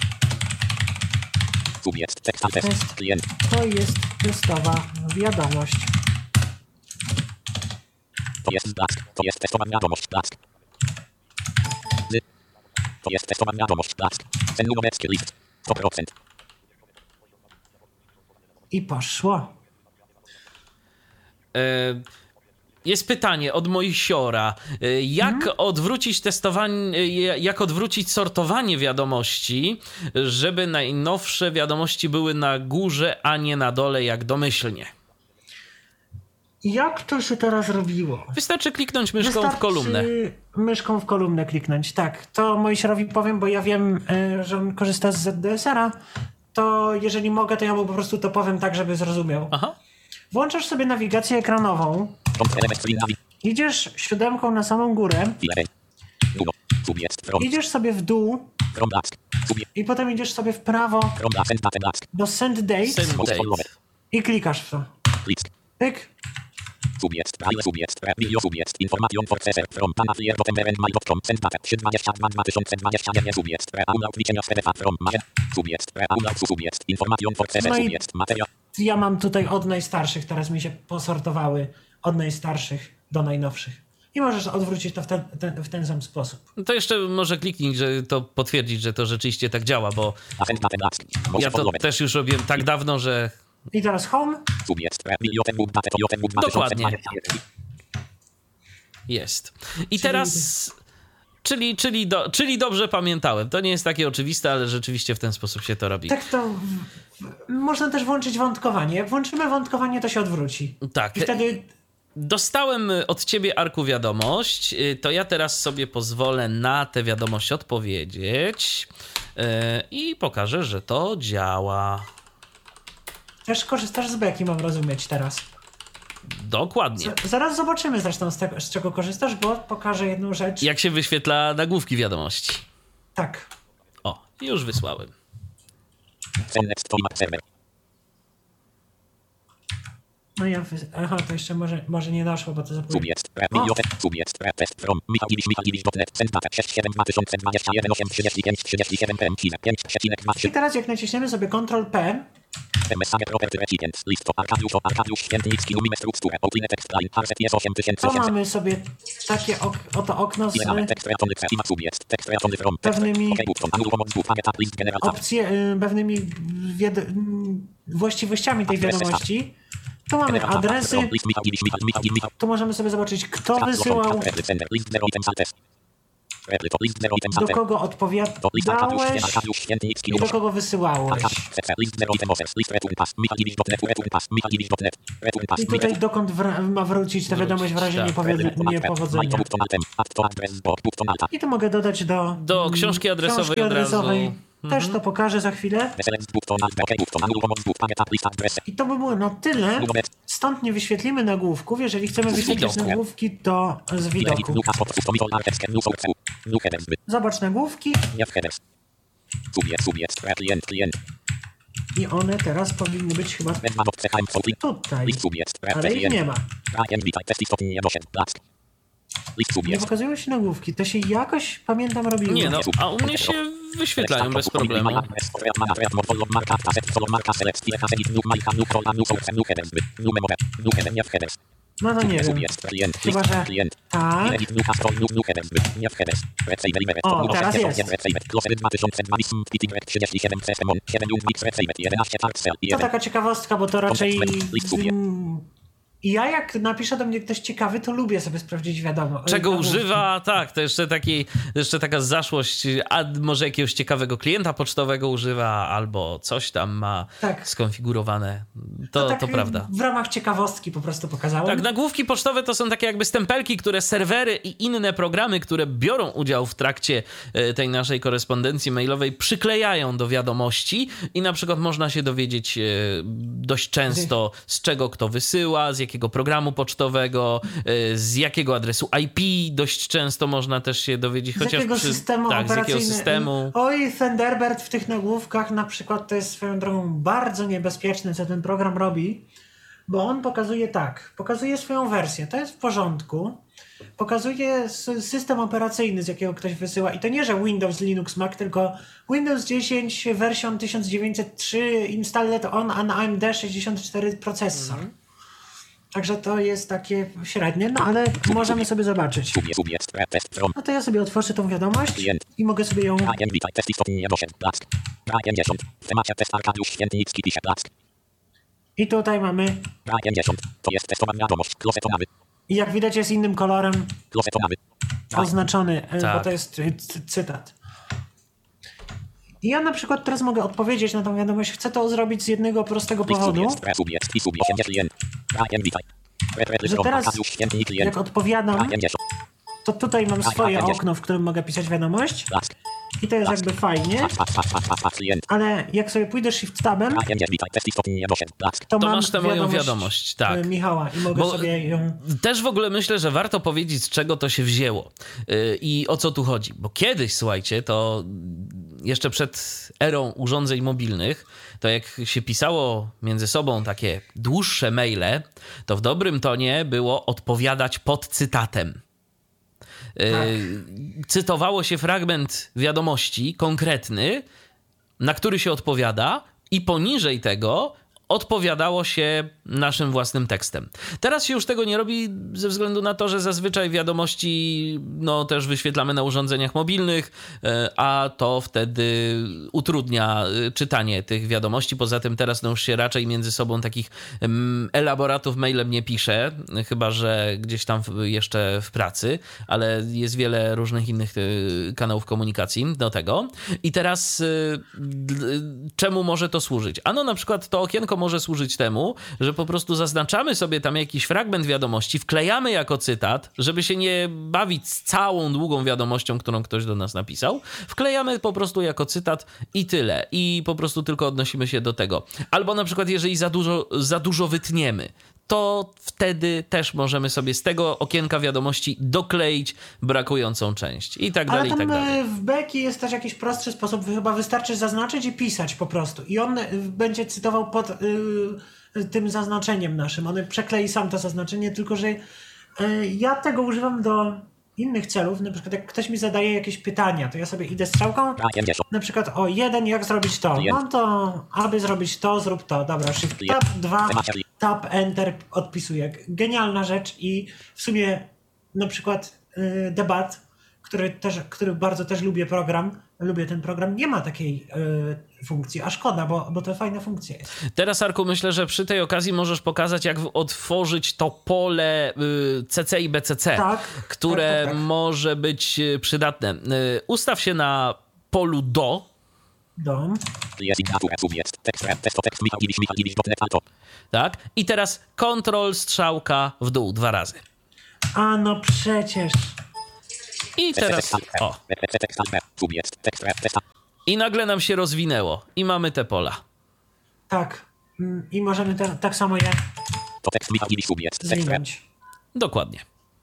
Subjekt, tekst, alter,
Test.
klient.
To jest testowa wiadomość.
To jest blask, to jest testowa wiadomość, blask. Z. To jest testowa wiadomość, blask. Ten numerowski list, sto procent.
I poszło.
E, Jest pytanie od Mojsiora. E, Jak odwrócić testowanie, e, jak odwrócić sortowanie wiadomości, żeby najnowsze wiadomości były na górze, a nie na dole, jak domyślnie?
Jak to się teraz robiło?
Wystarczy kliknąć myszką w kolumnę.
Myszką w kolumnę kliknąć, tak. To Mojsiorowi powiem, bo ja wiem, y, że on korzysta z Z D S R a. To jeżeli mogę, to ja mu po prostu to powiem tak, żeby zrozumiał.
Aha.
Włączasz sobie nawigację ekranową, idziesz siódemką na samą górę,
Subjekt, from,
idziesz sobie w dół
from blask. Subjekt,
i potem idziesz sobie w prawo
from blask, send date, blask.
do Send Date
Send date.
i klikasz w to.
Blisk.
Pyk.
Subjekt, file, subjekt, video, subjekt, information processor, from panaflier, dotember, and my.com, send date, trzy dwadzieścia dwa dwa tysiące dwadzieścia jeden, subjekt, readout, liczenia z P D F, from, marzec, subjekt, readout, subjekt, information processor,
No i-
subjekt, materiał,
Ja mam tutaj od najstarszych, teraz mi się posortowały od najstarszych do najnowszych. I możesz odwrócić to w ten, ten, w ten sam sposób.
To jeszcze może kliknij, że to potwierdzić, że to rzeczywiście tak działa, bo
send date, blask.
ja to też już robiłem tak dawno, że
I teraz home.
Subjekt, video, ten book, date, to ten book, dwa tysiące dwadzieścia jeden.
jest. I teraz... Czyli, czyli, do, czyli dobrze pamiętałem. To nie jest takie oczywiste, ale rzeczywiście w ten sposób się to robi.
Tak to w, w, można też włączyć wątkowanie. Jak włączymy wątkowanie, to się odwróci.
Tak.
I wtedy
Dostałem od ciebie, Arku, wiadomość, to ja teraz sobie pozwolę na tę wiadomość odpowiedzieć yy, i pokażę, że to działa.
też korzystasz z Beki, mam rozumieć teraz.
Dokładnie.
Z, zaraz zobaczymy zresztą z, tego, z czego korzystasz, bo pokażę jedną rzecz.
Jak się wyświetla nagłówki wiadomości.
Tak.
O, już wysłałem.
Send next to my server.
No ja... Wy... Aha, to jeszcze może, może nie doszło, bo to zapomniałem.
Subjekt, video, subjekt, test, from, Michałowicz, Michałowicz, dotnet, send date, sześć siedem dwa tysiące dwadzieścia jeden, osiem trzydzieści pięć trzydzieści siedem, pięć przecinek dwa
I teraz jak naciśniemy sobie Ctrl P,
Message property recipient, list to Arkadiusz, Arkadiusz Świętnicki, numer strukturę, open text line, parset jest osiem tysięcy
to
osiemset.
mamy sobie takie ok oto okno z
Element tekst reatony, ima subjekt, tekst reatony from, tekst,
Pewnymi-
okej, button, anul pomoc, dwóch, tab, list, general, tab.
opcje, y, pewnymi wied- y, właściwościami tej wiadomości. Tu mamy adresy. Tu możemy sobie zobaczyć, kto wysyłał, do kogo odpowiadałeś i do kogo wysyłałeś. I tutaj dokąd wr- ma wrócić ta wiadomość w razie niepowied- niepowodzenia. I tu mogę dodać do,
Do książki adresowej
książki
od razu.
adresowej. Też to pokażę za chwilę. I to by było na tyle. Stąd nie wyświetlimy nagłówków. Jeżeli chcemy wyświetlić
widoku.
nagłówki, to z widoku. Zobacz nagłówki. I one teraz powinny być chyba tutaj. Ale ich nie ma. Nie pokazują się nagłówki. To się jakoś, pamiętam, robiło.
Nie no, a u mnie się wyświetlają bez problemu.
No to nie wiem. Chyba, że tak. O, teraz jest. To taka ciekawostka, bo to raczej... mm, I ja jak napisze do mnie ktoś ciekawy, to lubię sobie sprawdzić wiadomo.
Czego
nagłówki.
używa? Tak, to jeszcze, taki, jeszcze taka zaszłość, a może jakiegoś ciekawego klienta pocztowego używa, albo coś tam ma
Tak.
skonfigurowane. To,
tak
to prawda.
W ramach ciekawostki po prostu pokazałem.
Tak, nagłówki pocztowe to są takie jakby stempelki, które serwery i inne programy, które biorą udział w trakcie e, tej naszej korespondencji mailowej, przyklejają do wiadomości i na przykład można się dowiedzieć e, dość często, z czego kto wysyła, z jakiego programu pocztowego, e, z jakiego adresu I P dość często można też się dowiedzieć.
Z
chociaż
jakiego
przy,
systemu
tak, z jakiego
operacyjnego.
systemu.
Oj, Thunderbird w tych nagłówkach na przykład to jest swoją drogą bardzo niebezpieczne, co ten program robi, bo on pokazuje tak, pokazuje swoją wersję, to jest w porządku, pokazuje s- system operacyjny, z jakiego ktoś wysyła i to nie, że Windows, Linux, Mac, tylko Windows dziesięć, version tysiąc dziewięćset trzy, installed on an A M D sześćdziesiąt cztery processor.
Mhm.
Także to jest takie średnie, no ale możemy sobie zobaczyć. No to ja sobie otworzę tą wiadomość i mogę sobie ją... I tutaj mamy...
To jest testowa wiadomość, klosetonawy,
I jak widać jest innym kolorem
klosetonawy.
oznaczony, e,
Tak.
bo to jest e, cy- cytat. I ja na przykład teraz mogę odpowiedzieć na tą wiadomość. Chcę to zrobić z jednego prostego powodu, że teraz jak odpowiadam, to tutaj mam swoje okno, w którym mogę pisać wiadomość i to jest jakby fajnie, ale jak sobie pójdę shift tabem, to,
To
mam
masz tę moją wiadomość, tak.
e, Michała i mogę
Bo-
sobie ją...
Też w ogóle myślę, że warto powiedzieć, z czego to się wzięło yy, i o co tu chodzi. Bo kiedyś, słuchajcie, to jeszcze przed erą urządzeń mobilnych, to jak się pisało między sobą takie dłuższe maile, to w dobrym tonie było odpowiadać pod cytatem. Yy, cytowało się fragment wiadomości konkretny, na który się odpowiada i poniżej tego odpowiadało się naszym własnym tekstem. Teraz się już tego nie robi ze względu na to, że zazwyczaj wiadomości no, też wyświetlamy na urządzeniach mobilnych, e, a to wtedy utrudnia e, czytanie tych wiadomości. Poza tym teraz no, już się raczej między sobą takich em, elaboratów mailem nie pisze, chyba że gdzieś tam w, jeszcze w pracy, ale jest wiele różnych innych e, kanałów komunikacji do tego. I teraz e, d- czemu może to służyć? Ano na przykład to okienko może służyć temu, że po prostu zaznaczamy sobie tam jakiś fragment wiadomości, wklejamy jako cytat, żeby się nie bawić z całą długą wiadomością, którą ktoś do nas napisał. Wklejamy po prostu jako cytat i tyle. I po prostu tylko odnosimy się do tego. Albo na przykład jeżeli za dużo, za dużo wytniemy, to wtedy też możemy sobie z tego okienka wiadomości dokleić brakującą część i tak
Ale
dalej, i
tam
tak dalej.
e, w Beki jest też jakiś prostszy sposób, chyba wystarczy zaznaczyć i pisać po prostu. I on e, będzie cytował pod y, tym zaznaczeniem naszym. On przeklei sam to zaznaczenie, tylko że y, ja tego używam do innych celów. Na przykład jak ktoś mi zadaje jakieś pytania, to ja sobie idę strzałką, na przykład o jeden, jak zrobić to? No to, aby zrobić to, zrób to. Dobra, shift tab, dwa, tab, enter, odpisuję. Genialna rzecz i w sumie na przykład y, debat, który, też, który bardzo też lubię program, lubię ten program, nie ma takiej y, funkcji, a szkoda, bo, bo to fajna funkcja jest.
Teraz, Arku, myślę, że przy tej okazji możesz pokazać, jak otworzyć to pole y, C C i B C C,
Tak,
które
tak, tak, tak.
może być y, przydatne. Y, ustaw się na polu do.
Dom.
Tak. I teraz kontrol strzałka w dół dwa razy.
A no przecież.
I teraz. O. I nagle nam się rozwinęło. I mamy te pola.
Tak. Mm, I możemy te, tak samo je zwinąć.
Dokładnie.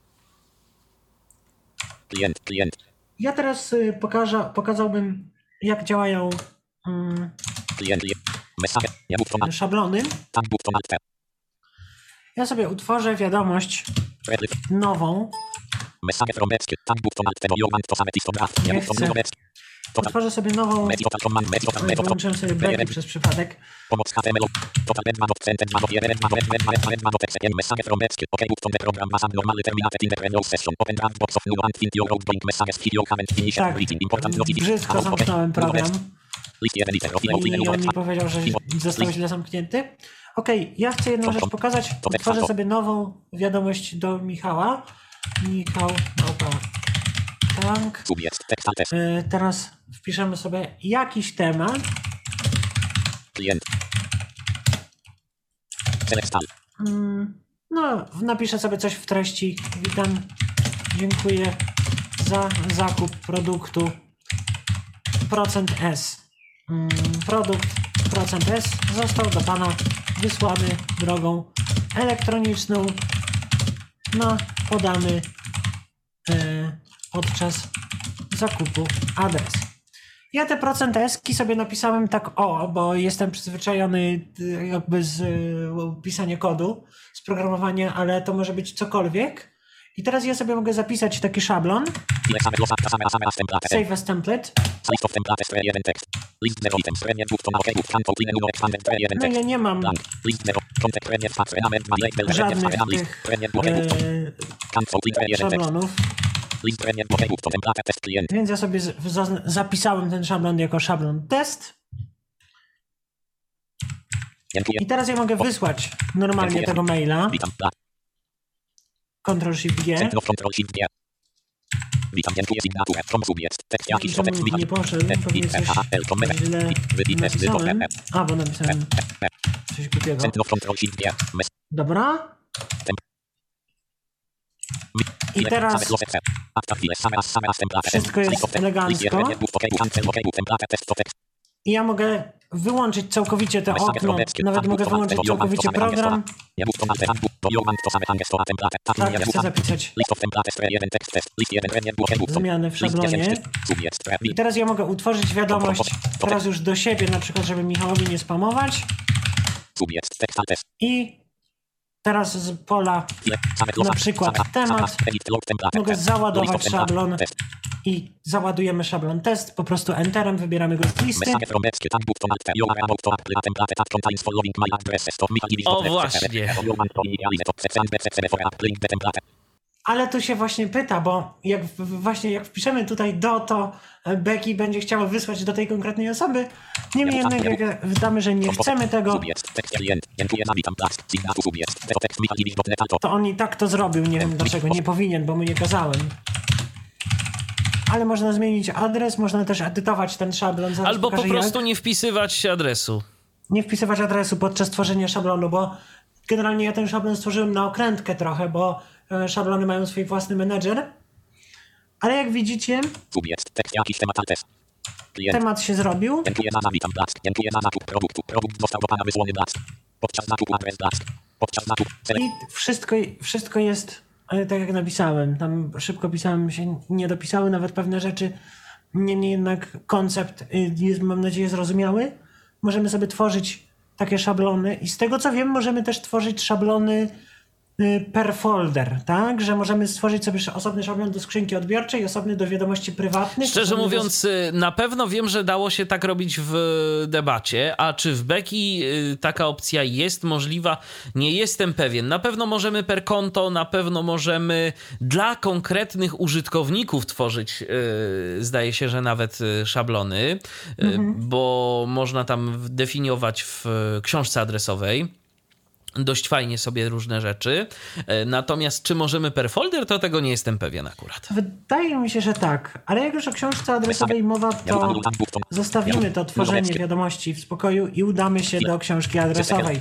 Klient, klient.
Ja teraz y, pokażę, pokazałbym, jak działają mm,
Klient, klient. Message. Nie mów to na.
szablony.
Tak, mów to na te.
Ja sobie utworzę wiadomość nową.
Message from Betsky. Tak, mów to na te. No, to same tistograf. Nie mów to na Betsky.
Utworzę sobie nową. Wyłączyłem sobie Becky przez przypadek.
Pomoc H T M L. Total Bed Manov Center Manov Jeden Manov Red Manov Red Manov X M Message from Betsky. OK, move to the program was abnormally terminated in the previous session. Open draft box of new and find your outgoing messages. Video haven't finished
Tak,
reading important notifications.
brzydko zamknąłem program.
List jeden liter.
I on mi powiedział, że został źle zamknięty. Okej, ja chcę jedną rzecz pokazać. Utworzę sobie nową wiadomość do Michała. Michał, dobra. Tak. Y, teraz wpiszemy sobie jakiś temat.
Klient. Select all.
Mm, no, napiszę sobie coś w treści. Witam, dziękuję za zakup produktu procent S. Mm, produkt procent S został do Pana wysłany drogą elektroniczną na podany y, podczas zakupu adres. Ja te procent S-ki sobie napisałem tak o, bo jestem przyzwyczajony y, jakby z y, pisania kodu, z programowania, ale to może być cokolwiek. I teraz ja sobie mogę zapisać taki szablon. Save as template. No ja nie mam żadnych tych e, szablonów. Więc ja sobie z, z, zapisałem ten szablon jako szablon test. I teraz ja mogę wysłać normalnie tego maila. Control Shift G.
Witam, dziękuję, sygnaturę, from subject, tekst jakiś
Żebym
tekst,
nie poszedł, pewnie coś źle napisałem. A, bo napisałem coś głupiego. Dobra. I teraz wszystko jest elegancko. I ja mogę wyłączyć całkowicie to okno, nawet mogę wyłączyć całkowicie program. Tak, chcę zapisać zmiany w szablonie. I teraz ja mogę utworzyć wiadomość, teraz już do siebie, na przykład, żeby Michałowi nie spamować. I teraz z pola na przykład temat mogę załadować szablon i załadujemy szablon test, po prostu enterem wybieramy go z listy.
O właśnie.
Ale tu się właśnie pyta, bo jak w, właśnie jak wpiszemy tutaj do, to Becky będzie chciała wysłać do tej konkretnej osoby. Niemniej jednak jak wydamy, że nie chcemy tego, to on i tak to zrobił. Nie wiem dlaczego, nie powinien, bo mu nie kazałem. Ale można zmienić adres, można też edytować ten szablon. Zaraz
Albo po
pokażę
prostu
jak.
nie wpisywać adresu.
Nie wpisywać adresu podczas tworzenia szablonu, bo generalnie ja ten szablon stworzyłem na okrętkę trochę, bo szablony mają swój własny menedżer. Ale jak widzicie, temat się zrobił.
Dziękuję za witam blask. Dziękuję za zakup produktu. Produkt został do Pana wysłany blask. Podczas zakupu adres blask. Podczas zakupu...
I wszystko, wszystko jest tak jak napisałem. Tam szybko pisałem, się nie dopisały nawet pewne rzeczy. Niemniej jednak koncept jest, mam nadzieję, zrozumiały. Możemy sobie tworzyć takie szablony i z tego co wiem, możemy też tworzyć szablony y, per folder, tak? Że możemy stworzyć sobie osobny szablon do skrzynki odbiorczej, osobny do wiadomości prywatnych.
Szczerze
osobny
mówiąc,
do...
na pewno wiem, że dało się tak robić w debacie, a czy w Beki taka opcja jest możliwa? Nie jestem pewien. Na pewno możemy per konto, na pewno możemy dla konkretnych użytkowników tworzyć, yy, zdaje się, że nawet szablony, mhm. yy, bo można tam definiować w książce adresowej dość fajnie sobie różne rzeczy. Natomiast czy możemy per folder, to tego nie jestem pewien akurat.
Wydaje mi się, że tak. Ale jak już o książce adresowej mowa, to zostawimy to tworzenie wiadomości w spokoju i udamy się do książki adresowej.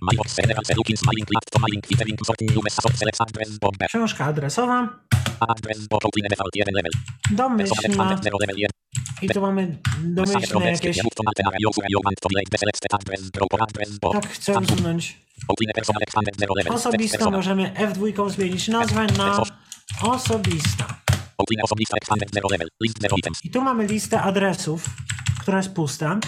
Książka adresowa. Domyślna. I tu mamy domyślne jakieś... Tak, chcę usunąć. Osobista możemy F dwa zmienić nazwę na osobista. I tu mamy listę adresów, która jest pusta.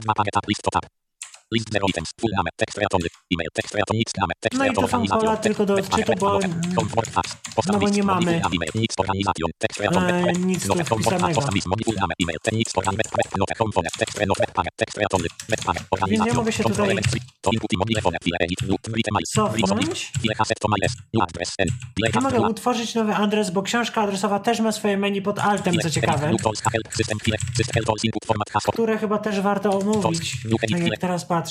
No i to są pola tylko do odczytu, bo, no bo nie mamy e, nic tu wpisanego. Więc ja mogę się tutaj cofnąć i mogę utworzyć nowy adres, bo książka adresowa też ma swoje menu pod altem, co ciekawe, które chyba też warto omówić, tak jak teraz patrzę.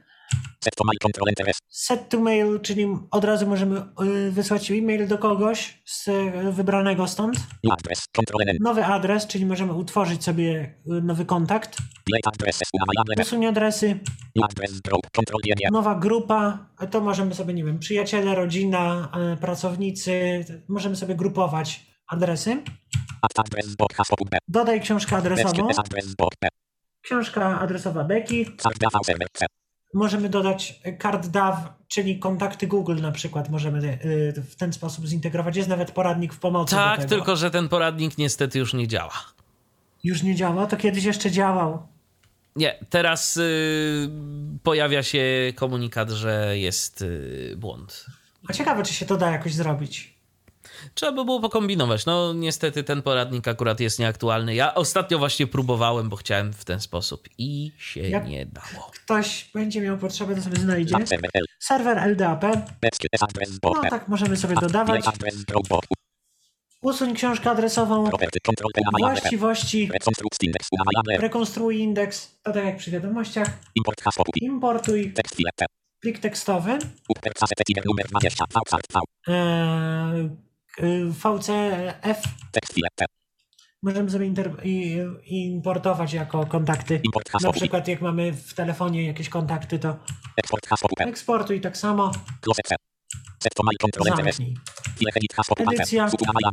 Set to mail, czyli od razu możemy wysłać e-mail do kogoś z wybranego stąd. Nowy adres, czyli możemy utworzyć sobie nowy kontakt. Usuń adresy. Nowa grupa, to możemy sobie, nie wiem, przyjaciele, rodzina, pracownicy, możemy sobie grupować adresy. Dodaj książkę adresową. Książka adresowa Beki. Możemy dodać card D A W, czyli kontakty Google na przykład. Możemy w ten sposób zintegrować. Jest nawet poradnik w pomocy.
Tak,
do tego.
Tylko że ten poradnik niestety już nie działa.
Już nie działa? To kiedyś jeszcze działał.
Nie, teraz y, pojawia się komunikat, że jest y, błąd.
A ciekawe, czy się to da jakoś zrobić.
Trzeba by było pokombinować. No niestety ten poradnik akurat jest nieaktualny. Ja ostatnio właśnie próbowałem, bo chciałem w ten sposób i się Jak nie dało.
Ktoś będzie miał potrzebę, to sobie znajdzie. Serwer L D A P. No tak, możemy sobie dodawać. Usuń książkę adresową. Właściwości. Rekonstruuj indeks. To tak jak przy wiadomościach. Importuj. Plik tekstowy. Eee, V C F. Możemy sobie inter- i, importować jako kontakty. Na przykład jak mamy w telefonie jakieś kontakty, to eksportuj tak samo. Zamknij. Edycja.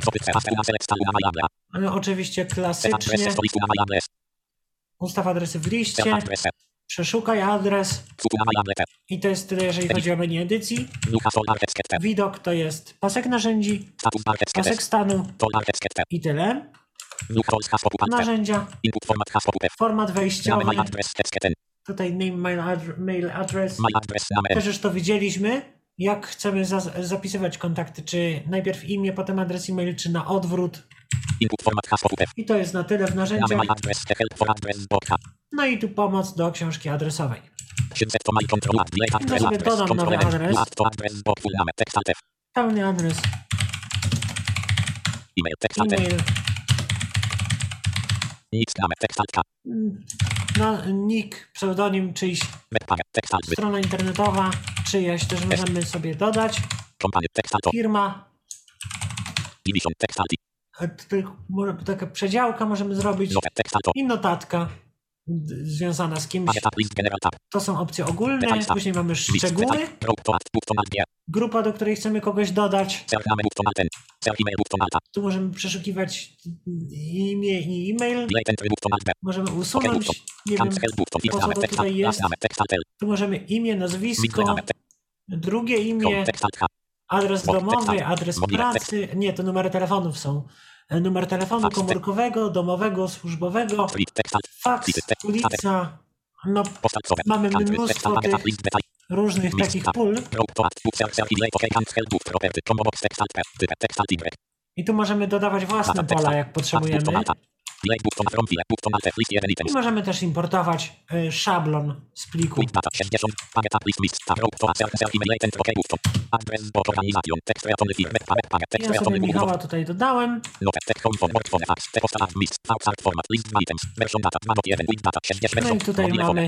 Oczywiście klasycznie. Ustaw adresy w liście. Przeszukaj adres. I to jest tyle, jeżeli chodzi o menu edycji. Widok to jest pasek narzędzi, pasek stanu i tyle. Narzędzia, format wejściowy. Tutaj name, mail, adre- mail address. Też już to widzieliśmy. Jak chcemy za- zapisywać kontakty, czy najpierw imię, potem adres e-mail, czy na odwrót. I to jest na tyle w narzędziach. No i tu pomoc do książki adresowej. Ja sobie dodam nowy adres. Pełny adres. E-mail. No, nick, pseudonim czyjś. Strona internetowa czyjaś też możemy sobie dodać. Firma. Taka przedziałka możemy zrobić. I notatka związana z kimś. To są opcje ogólne. Później mamy szczegóły. Grupa, do której chcemy kogoś dodać. Tu możemy przeszukiwać imię i e-mail. Możemy usunąć. Nie wiem, po co to tutaj jest. Tu możemy imię, nazwisko, drugie imię, adres domowy, adres pracy. Nie, to numery telefonów są. Numer telefonu komórkowego, domowego, służbowego, faks, ulica, no,
Postać
mamy mnóstwo tych różnych takich pól. I tu możemy dodawać własne pola, jak potrzebujemy. I możemy też importować y, szablon z pliku. Ja sobie Michała tutaj dodałem. No i tutaj mamy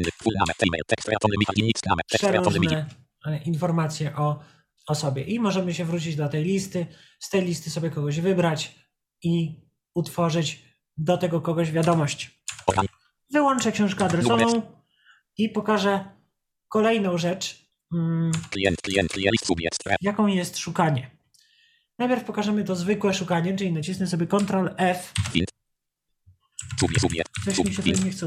przeróżne informacje o, o sobie. I możemy się wrócić do tej listy, z tej listy sobie kogoś wybrać i utworzyć do tego kogoś wiadomość. Wyłączę książkę adresową i pokażę kolejną rzecz, hmm, jaką jest szukanie. Najpierw pokażemy to zwykłe szukanie, czyli nacisnę sobie kontrol F. Coś mi się tutaj nie chce